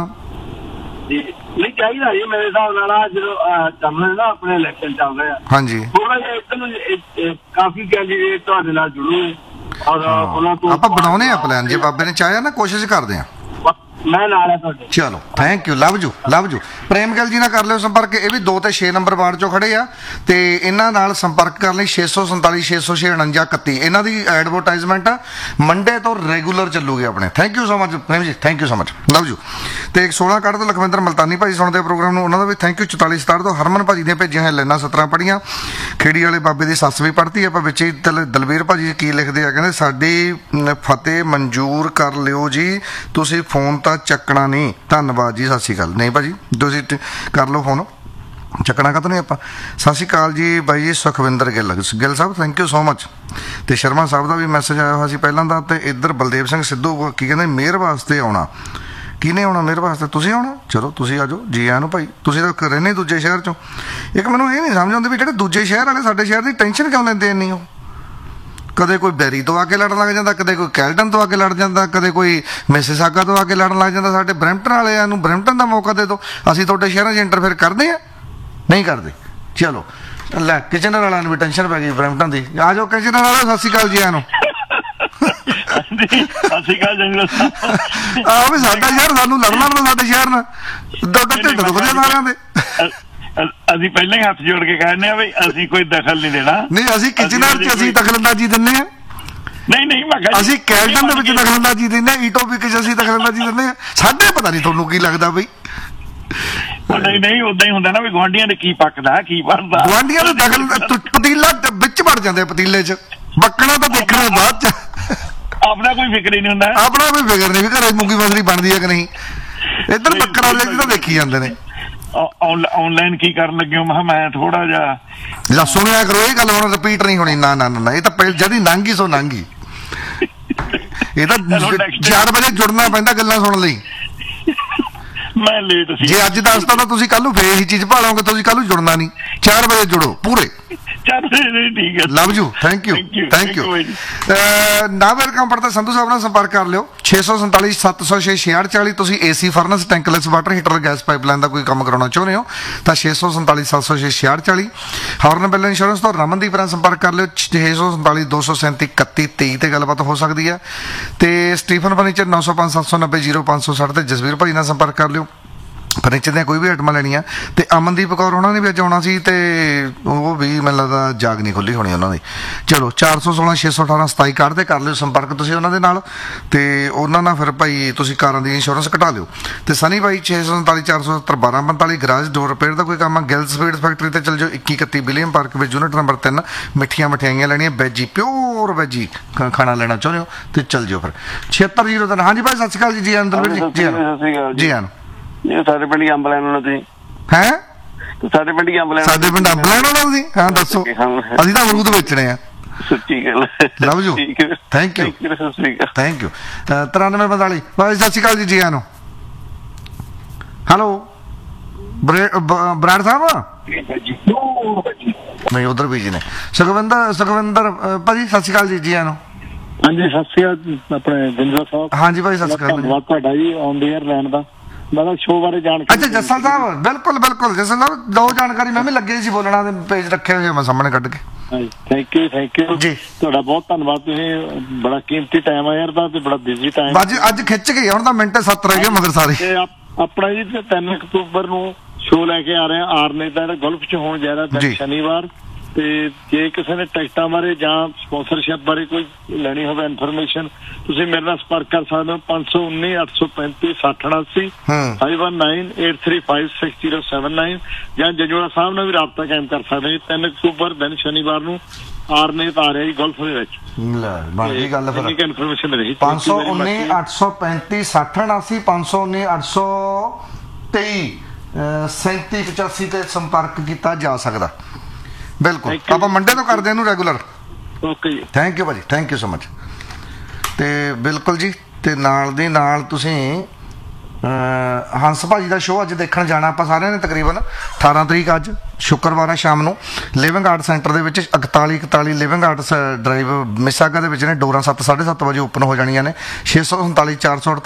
ਨਹੀਂ ਚਾਹੀਦਾ ਜੀ ਮੇਰੇ ਹਿਸਾਬ ਨਾਲ। ਜਦੋਂ ਚੱਲ ਰਹੇ ਨਾ ਆਪਣੇ ਇਲੈਕਸ਼ਨ ਚੱਲ ਰਹੇ ਆ, ਹਾਂਜੀ, ਥੋੜਾ ਜਿਹਾ ਇੱਕ ਨੂੰ ਕਾਫੀ ਕੈਂਡੀਡੇਟ ਤੁਹਾਡੇ ਨਾਲ ਜੁੜੂ ਔਰ ਉਹਨਾਂ ਤੋਂ ਆਪਾਂ ਬਣਾਉਣੇ ਆ ਪਲਾਨ। ਜੇ ਬਾਬੇ ਨੇ ਚਾਹਿਆ ਨਾ ਕੋਸ਼ਿਸ਼ ਕਰਦੇ ਆ। ਮੈਂ ਨਾਲ ਆ ਤੁਹਾਡੇ। ਚਲੋ thank you love you love you ਪ੍ਰੇਮ ਗਿੱਲ ਜੀ ਨਾਲ ਕਰ ਲਿਓ ਸੰਪਰਕ। ਇਹ ਵੀ ਦੋ ਤੇ ਛੇ ਨੰਬਰ ਵਾਰਡ ਚੋਂ ਖੜੇ ਆ ਤੇ ਇਹਨਾਂ ਨਾਲ ਸੰਪਰਕ ਕਰਨ ਲਈ ਛੇ ਸੌ ਸੰਤਾਲੀ ਛੇ ਸੌ ਛੇ ਉਣੰਜਾ ਇਕੱਤੀ ਇਹਨਾਂ ਦੀ ਐਡਵਰਟਾਈਜ਼ਮੈਂਟ ਮੰਡੇ ਤੋਂ ਰੈਗੂਲਰ ਚੱਲੂਗੀ ਆਪਣੇ। Thank you so much Prem ji, thank you so much love you. ਤੇ ਇੱਕ ਸੋਲਾਂ ਕੱਢ ਤੋਂ ਲਖਵਿੰਦਰ ਮਲਤਾਨੀ ਭਾਜੀ ਸੁਣਦੇ ਪ੍ਰੋਗਰਾਮ ਨੂੰ, ਉਹਨਾਂ ਦਾ ਵੀ ਥੈਂਕ ਯੂ। ਚੁਤਾਲੀ ਸਤਾਰ ਤੋਂ ਹਰਮਨ ਭਾਜੀ ਦੀਆਂ ਭੇਜੀਆਂ ਹੋਈਆਂ ਲਾਈਨਾਂ ਸਤਰਾਂ ਪੜ੍ਹੀਆਂ। ਖੇੜੀ ਵਾਲੇ ਬਾਬੇ ਦੀ ਸੱਸ ਵੀ ਪੜ੍ਹਤੀ ਆਪਾਂ ਵਿੱਚ ਹੀ। ਦਲਵੀਰ ਭਾਜੀ ਕੀ ਲਿਖਦੇ ਆ, ਕਹਿੰਦੇ ਸਾਡੀ ਫਤਿਹ ਮਨਜ਼ੂਰ ਕਰ ਲਿਓ ਜੀ, ਤੁਸੀਂ ਫੋਨ ਤਾਂ ਚੱਕਣਾ ਨਹੀਂ। ਧੰਨਵਾਦ ਜੀ, ਸਤਿ ਸ਼੍ਰੀ ਅਕਾਲ। ਨਹੀਂ ਭਾਜੀ ਤੁਸੀਂ ਕਰ ਲਓ ਫੋਨ, ਚੱਕਣਾ ਕਦੋਂ ਨਹੀਂ ਆਪਾਂ। ਸਤਿ ਸ਼੍ਰੀ ਅਕਾਲ ਜੀ ਬਾਈ ਜੀ ਸੁਖਵਿੰਦਰ ਗਿੱਲ ਗਿੱਲ ਸਾਹਿਬ, ਥੈਂਕ ਯੂ ਸੋ ਮਚ। ਤੇ ਸ਼ਰਮਾ ਸਾਹਿਬ ਦਾ ਵੀ ਮੈਸੇਜ ਆਇਆ ਹੋਇਆ ਸੀ ਪਹਿਲਾਂ ਦਾ। ਤੇ ਇੱਧਰ ਬਲਦੇਵ ਸਿੰਘ ਸਿੱਧੂ ਕੀ ਕਹਿੰਦੇ, ਮਿਹਰ ਵਾਸਤੇ ਆਉਣਾ। ਕਿਹਨੇ ਆਉਣਾ ਮਿਹਰ ਵਾਸਤੇ? ਤੁਸੀਂ ਆਉਣਾ। ਚਲੋ ਤੁਸੀਂ ਆ ਜਾਓ, ਜੀ ਆਇਆਂ ਨੂੰ ਭਾਈ। ਤੁਸੀਂ ਤਾਂ ਰਹਿੰਦੇ ਦੂਜੇ ਸ਼ਹਿਰ 'ਚੋਂ। ਇੱਕ ਮੈਨੂੰ ਇਹ ਨਹੀਂ ਸਮਝ ਆਉਂਦੀ ਵੀ ਜਿਹੜੇ ਦੂਜੇ ਸ਼ਹਿਰ ਵਾਲੇ ਸਾਡੇ ਸ਼ਹਿਰ ਦੀ ਟੈਨਸ਼ਨ ਕਿਉਂ ਲੈਂਦੇ ਇੰਨੀ। ਉਹ ਕਦੇ ਕੋਈ ਬੈਰੀ ਤੋਂ ਆ ਕੇ ਲੜਨ ਲੱਗ ਜਾਂਦਾ, ਕਦੇ ਕੋਈ ਕੈਲਟਨ ਤੋਂ ਆ ਕੇ ਲੜ ਜਾਂਦਾ, ਕਦੇ ਕੋਈ ਮਿਸਿਸਾਗਾ ਤੋਂ ਆ ਕੇ ਲੜਨ ਲੱਗ ਜਾਂਦਾ। ਸਾਡੇ ਬਰੈਂਪਟਨ ਵਾਲਿਆਂ ਨੂੰ ਬਰੈਂਪਟਨ ਦਾ ਮੌਕਾ ਦੇ ਦਿਓ। ਅਸੀਂ ਤੁਹਾਡੇ ਸ਼ਹਿਰਾਂ 'ਚ ਇੰਟਰਫੇਅਰ ਕਰਦੇ ਆ? ਨਹੀਂ ਕਰਦੇ। ਚਲੋ ਲੈ ਕਿਚਨਰ ਵਾਲਿਆਂ ਨੂੰ ਵੀ ਟੈਨਸ਼ਨ ਪੈ ਗਈ ਬਰੈਂਪਟਨ ਦੀ। ਆ ਜਾਓ ਕਿਚਨਰ ਵਾਲਾ, ਸਤਿ ਸ਼੍ਰੀ ਅਕਾਲ ਜੀ ਆਇਆਂ ਨੂੰ। ਆਹ ਵੀ ਸਾਡਾ ਸ਼ਹਿਰ ਸਾਨੂੰ ਲੜਨਾ ਨਾ, ਸਾਡੇ ਸ਼ਹਿਰ ਨਾਲ ਤੁਹਾਡਾ ਢਿੱਡ ਦੁਖਦੇ ਸਾਰਿਆਂ ਦੇ। ਅਸੀਂ ਪਹਿਲਾਂ ਹੀ ਹੱਥ ਜੋੜ ਕੇ ਕਹਿੰਦੇ ਆ ਵੀ ਅਸੀਂ ਕੋਈ ਦਖਲ ਨਹੀਂ ਦੇਣਾ। ਨਹੀਂ ਅਸੀਂ ਕਿਚਨਰ 'ਚ ਅਸੀਂ ਦਖਲਅੰਦਾਜ਼ੀ ਦਿੰਦੇ ਆ। ਨਹੀਂ ਨਹੀਂ ਮੈਂ ਕਿਹਾ ਅਸੀਂ ਕੈਲਟਨ ਦੇ ਵਿੱਚ ਦਖਲਅੰਦਾਜ਼ੀ ਦਿੰਦੇ ਆ, ਈਟੋਪਿਕ 'ਚ ਅਸੀਂ ਦਖਲਅੰਦਾਜ਼ੀ ਦਿੰਦੇ ਆ। ਸਾਡੇ ਪਤਾ ਨਹੀਂ ਤੁਹਾਨੂੰ ਕੀ ਲੱਗਦਾ ਬਈ। ਨਹੀਂ ਨਹੀਂ ਉਦਾਂ ਹੀ ਹੁੰਦਾ ਨਾ ਵੀ ਗੁਆਂਢੀਆਂ ਦੇ ਕੀ ਪੱਕਦਾ ਕੀ ਬਣਦਾ। ਗੁਆਂਢੀਆਂ ਦੇ ਦਖਲ ਪਤੀਲਾ ਵਿੱਚ ਵੜ ਜਾਂਦੇ ਪਤੀਲੇ 'ਚ, ਬੱਕਣਾ ਤਾਂ ਦੇਖਣਾ ਬਾਅਦ 'ਚ। ਆਪਣਾ ਕੋਈ ਫਿਕਰ ਹੀ ਨਹੀਂ ਹੁੰਦਾ। ਆਪਣਾ ਕੋਈ ਫਿਕਰ ਨਹੀਂ ਵੀ ਘਰੇ ਮੂੰਗੀ ਮਸਰੀ ਬਣਦੀ ਹੈ ਕਿ ਨਹੀਂ। ਇੱਧਰ ਬੱਕਰਾ ਵਾਲੇ ਤਾਂ ਦੇਖੀ ਜਾਂਦੇ ਨੇ। ਆਨਲਾਈਨ ਕੀ ਕਰਨ ਲੱਗੇ ਹੋ? ਮੈਂ ਮੈਂ ਥੋੜਾ ਜਿਹਾ ਲਾ ਸੁਣਿਆ ਕਰੋ, ਇਹ ਗੱਲ ਹੁਣ ਰਿਪੀਟ ਨਹੀਂ ਹੋਣੀ। ਨਾ ਨਾ ਨਾ, ਇਹ ਤਾਂ ਪਹਿਲ ਜਦੀ ਲੰਘੀ ਸੋ ਲੰਘੀ। ਇਹ ਤਾਂ ਚਾਰ ਵਜੇ ਜੁੜਨਾ ਪੈਂਦਾ ਗੱਲਾਂ ਸੁਣਨ ਲਈ। ਮੈਂ ਲੇਟ ਸੀ। ਜੇ ਅੱਜ ਦੱਸਦਾ ਤਾਂ ਤੁਸੀਂ ਕੱਲ ਨੂੰ ਫੇਰ ਇਹੀ ਚੀਜ਼ ਭਾਲੋਗੇ, ਤੁਸੀਂ ਕੱਲ ਨੂੰ ਜੁੜਨਾ ਨਹੀਂ। ਚਾਰ ਵਜੇ ਜੁੜੋ ਪੂਰੇ। ਠੀਕ ਹੈ love you, thank you thank you. ਨਾ ਵੈਲਕਮ ਪਰ ਸੰਧੂ ਸਾਹਿਬ ਨਾਲ ਸੰਪਰਕ ਕਰ ਲਿਓ ਛੇ ਸੌ ਸੰਤਾਲੀ ਸੱਤ ਸੌ ਛੇ ਛਿਆਹਠ ਚਾਲੀ। ਤੁਸੀਂ AC furnace ਟੈਂਕਲੈਸ water heater gas pipeline ਦਾ ਕੋਈ ਕੰਮ ਕਰਾਉਣਾ ਚਾਹੁੰਦੇ ਹੋ ਤਾਂ ਛੇ ਸੌ ਸੰਤਾਲੀ ਸੱਤ ਸੌ ਛੇ ਛਿਆਹਠ ਚਾਲੀ। ਹੌਰਨ ਬਿੱਲ ਇੰਸ਼ੋਰੈਂਸ ਤੋਂ ਰਮਨਦੀਪ ਨਾਲ ਸੰਪਰਕ ਕਰ ਲਿਓ ਛੇ ਸੌ ਸੰਤਾਲੀ ਦੋ ਸੌ ਸੈਂਤੀ ਇਕੱਤੀ ਤੇਈ ਤੇ ਗੱਲਬਾਤ ਹੋ ਸਕਦੀ ਹੈ। ਤੇ ਸਟੀਫਨ ਫਰਨੀਚਰ ਨੌ ਸੌ ਪੰਜ ਸੱਤ ਸੌ ਨੱਬੇ ਜ਼ੀਰੋ ਪੰਜ ਸੌ ਸੱਠ ਤੇ ਜਸਵੀਰ ਭਾਈ ਨਾਲ ਸੰਪਰਕ ਕਰ ਲਿਓ ਫਰਨੀਚਰ ਦੀਆਂ ਕੋਈ ਵੀ ਆਈਟਮਾਂ ਲੈਣੀਆਂ। ਤੇ ਅਮਨਦੀਪ ਕੌਰ ਉਹਨਾਂ ਨੇ ਵੀ ਅੱਜ ਆਉਣਾ ਸੀ ਤੇ ਉਹ ਵੀ ਮੈਨੂੰ ਲੱਗਦਾ ਜਾਗ ਨਹੀਂ ਖੁੱਲੀ ਹੋਣੀ ਉਹਨਾਂ ਦੀ। ਚਲੋ ਚਾਰ ਸੌ ਸੋਲਾਂ ਛੇ ਸੌ ਅਠਾਰਾਂ ਸਤਾਈ ਕਾਰਡ ਤੇ ਕਰ ਲਿਓ ਸੰਪਰਕ ਤੁਸੀਂ ਉਹਨਾਂ ਦੇ ਨਾਲ। ਤੇ ਉਹਨਾਂ ਨਾਲ ਫਿਰ ਭਾਈ ਤੁਸੀਂ ਕਾਰਾਂ ਦੀ ਇੰਸ਼ੋਰੈਂਸ ਕਟਾ ਲਿਓ। ਤੇ ਸਨੀ ਭਾਈ ਛੇ ਸੌ ਸੰਤਾਲੀ ਚਾਰ ਸੌ ਸੱਤਰ ਬਾਰਾਂ ਪੰਤਾਲੀ ਗਰਾਜ ਡੋਰ ਰਿਪੇਅਰ ਦਾ ਕੋਈ ਕੰਮ ਆ। ਗਿਲ ਸਪੀਡ ਫੈਕਟਰੀ ਤੇ ਚੱਲ ਜਾਓ ਇੱਕੀ ਇਕੱਤੀ ਵਿਲੀਅਮ ਪਾਰਕ ਵਿੱਚ ਯੂਨਿਟ ਨੰਬਰ ਤਿੰਨ। ਮਿੱਠੀਆਂ ਮਠਿਆਈਆਂ ਲੈਣੀਆਂ ਵੈਜੀ ਪਿਓਰ ਵੈਜੀ ਖਾਣਾ ਲੈਣਾ ਚਾਹੁੰਦੇ ਹੋ ਤੇ ਚੱਲ ਜਾਓ ਫਿਰ ਛਿਹੱਤਰ ਜ਼ੀਰੋ ਤਿੰਨ। ਹਾਂਜੀ ਭਾਈ ਸਤਿ ਸ਼੍ਰੀ ਅਕਾਲ ਜੀ। ਜੀ ਆਨੰਦ ਜੀ ਜੀ ਜੀ ਆਨ ਸਾਡੇ ਪਿੰਡ ਅੰਬ ਲੈਣ ਵਾਲਾ ਤੁਸੀਂ ਹੈ? ਸਾਡੇ ਪਿੰਡ ਅੰਬ ਲੈਣ ਸਾਡੇ ਪਿੰਡ ਅੰਬ ਲੈਣ ਵਾਲਾ ਤੁਸੀਂ? ਹਾਂ ਦੱਸੋ। ਅਸੀਂ ਤਾਂ ਅਮਰੂਦ ਵੇਚਣੇ ਆ। ਸੱਚੀ ਗੱਲ। Love you, thank you thank you. ਤਰਾਨਵੇਂ ਪੰਤਾਲੀ ਭਾਈ ਸਤਿ ਸ਼੍ਰੀ ਅਕਾਲ ਜੀ। ਜੀ ਆਨੋ ਹੈਲੋ ਬਰਾੜ ਸਾਹਿਬ ਨਹੀਂ ਉਧਰ ਵੀ ਜੀ ਨੇ। ਸੁਖਵਿੰਦਰ ਸੁਖਵਿੰਦਰ ਭਾਜੀ ਸਤਿ ਸ਼੍ਰੀ ਅਕਾਲ ਜੀ। ਜੀ ਆਨੋ। ਹਾਂਜੀ ਸਤਿ ਸ਼੍ਰੀ ਅਕਾਲ ਆਪਣੇ ਜਿੰਦਰਾ ਸਾਹਿਬ। ਹਾਂਜੀ ਭਾਈ ਸਤਿ ਸ਼੍ਰੀ ਅਕਾਲ। ਧੰਨਵਾਦ ਤੁਹਾਡਾ ਜੀ ਔਨ ਏਅਰ ਲੈਣ ਦਾ। ਮਤਲਬ ਸ਼ੋਅ ਬਾਰੇ ਜਾਣਕਾਰੀ। ਅੱਛਾ ਜੱਸਲ ਸਾਹਿਬ ਬਿਲਕੁਲ ਬਿਲਕੁਲ ਜੱਸਲ ਸਾਹਿਬ ਦੋ ਜਾਣਕਾਰੀ ਮੈਂ ਵੀ ਲੱਗੇ ਸੀ ਬੋਲਣਾ ਦੇ ਪੇਜ ਰੱਖੇ ਹੋਏ ਮੈਂ ਸਾਹਮਣੇ ਕੱਢ ਕੇ। ਹਾਂਜੀ ਥੈਂਕ ਯੂ ਥੈਂਕ ਯੂ ਜੀ ਤੁਹਾਡਾ ਬਹੁਤ ਧੰਨਵਾਦ। ਤੁਸੀਂ ਬੜਾ ਕੀਮਤੀ ਟਾਈਮ ਆ ਯਾਰ ਦਾ ਤੇ ਬੜਾ ਬਿਜ਼ੀ ਟਾਈਮ। ਅੱਜ ਅੱਜ ਖਿੱਚ ਗਏ ਹੁਣ ਤਾਂ ਮਿੰਟ ਸੱਤ ਰਹਿ ਗਏ ਮਗਰ ਸਾਰੇ। ਆਪਣਾ ਜੀ ਤਿੰਨ ਅਕਤੂਬਰ ਨੂੰ ਸ਼ੋਅ ਲੈ ਕੇ ਆ ਰਹੇ ਆ ਆਰਨੇ ਦਾ ਗੋਲਫ ਚ ਹੋਣ ਜਾ ਰਿਹਾ ਸ਼ਨੀਵਾਰ ਤੇ ਜੇ ਕਿਸੇ ਨੇ ਟਿਕਟਾਂ ਬਾਰੇ ਜਾਂ ਸਪਾਂਸਰਸ਼ਿਪ ਬਾਰੇ ਕੋਈ ਲੈਣੀ ਹੋਵੇ ਇਨਫੋਰਮੇਸ਼ਨ, ਤੁਸੀਂ ਮੇਰੇ ਨਾਲ ਸੰਪਰਕ ਕਰ ਸਕਦੇ ਹੋ ਪੰਜ ਸੌ ਉੱਨੀ ਅੱਠ ਸੌ ਪੈਂਤੀ ਸੱਠ ਉਨਾਸੀ five one nine eight three five six zero seven nine ਜਾਂ ਜੰਜੋੜਾ ਸਾਹਿਬ ਨਾਲ ਵੀ ਰਾਬਤਾ ਕਾਇਮ ਕਰ ਸਕਦੇ ਜੀ। ਤਿੰਨ ਅਕਤੂਬਰ ਦਿਨ ਸ਼ਨੀਵਾਰ ਨੂੰ ਆਰਨੇਤ ਆ ਰਿਹਾ ਜੀ ਗੋਲਫ ਦੇ ਵਿੱਚ। ਲੈ ਬਣ ਗਈ ਗੱਲ ਫਿਰ। ਇੰਨੀ ਇਨਫੋਰਮੇਸ਼ਨ ਰਹੀ ਪੰਜ ਸੌ ਉੱਨੀ ਅੱਠ ਸੌ ਪੈਂਤੀ ਸੱਠ ਉਨਾਸੀ ਪੰਜ ਸੌ ਉੱਨੀ ਅੱਠ ਸੌ ਤੇਈ ਸੈਂਤੀ ਪਚਾਸੀ ਤੇ ਸੰਪਰਕ ਕੀਤਾ ਜਾ ਸਕਦਾ। ਬਿਲਕੁਲ ਆਪਾਂ ਮੰਡੇ ਤੋਂ ਕਰਦੇ ਇਹਨੂੰ ਰੈਗੂਲਰ। ਓਕੇ ਜੀ, ਥੈਂਕ ਯੂ ਭਾਜੀ, ਥੈਂਕ ਯੂ ਸੋ ਮਚ। ਤੇ ਬਿਲਕੁਲ ਜੀ, ਤੇ ਨਾਲ ਦੀ ਨਾਲ ਤੁਸੀਂ ਹੰਸ ਭਾਜੀ ਦਾ ਸ਼ੋਅ ਅੱਜ ਦੇਖਣ ਜਾਣਾ ਆਪਾਂ ਸਾਰਿਆਂ ਨੇ ਤਕਰੀਬਨ ਅਠਾਰਾਂ ਤਰੀਕ ਅੱਜ ਸ਼ੁੱਕਰਵਾਰ ਆ ਸ਼ਾਮ ਨੂੰ ਲਿਵਿੰਗ ਆਰਟ ਸੈਂਟਰ ਦੇ ਵਿੱਚ ਇਕਤਾਲੀ ਇਕਤਾਲੀ ਲਿਵਿੰਗ ਆਰਟਸ ਡਰਾਈਵ ਮਿਸਾਗਾ ਦੇ ਵਿੱਚ ਨੇ। ਡੋਰਾਂ ਸੱਤ ਸਾਢੇ ਸੱਤ ਵਜੇ ਓਪਨ ਹੋ ਜਾਣੀਆਂ ਨੇ। ਛੇ ਸੌ ਸੰਤਾਲੀ ਚਾਰ ਸੌ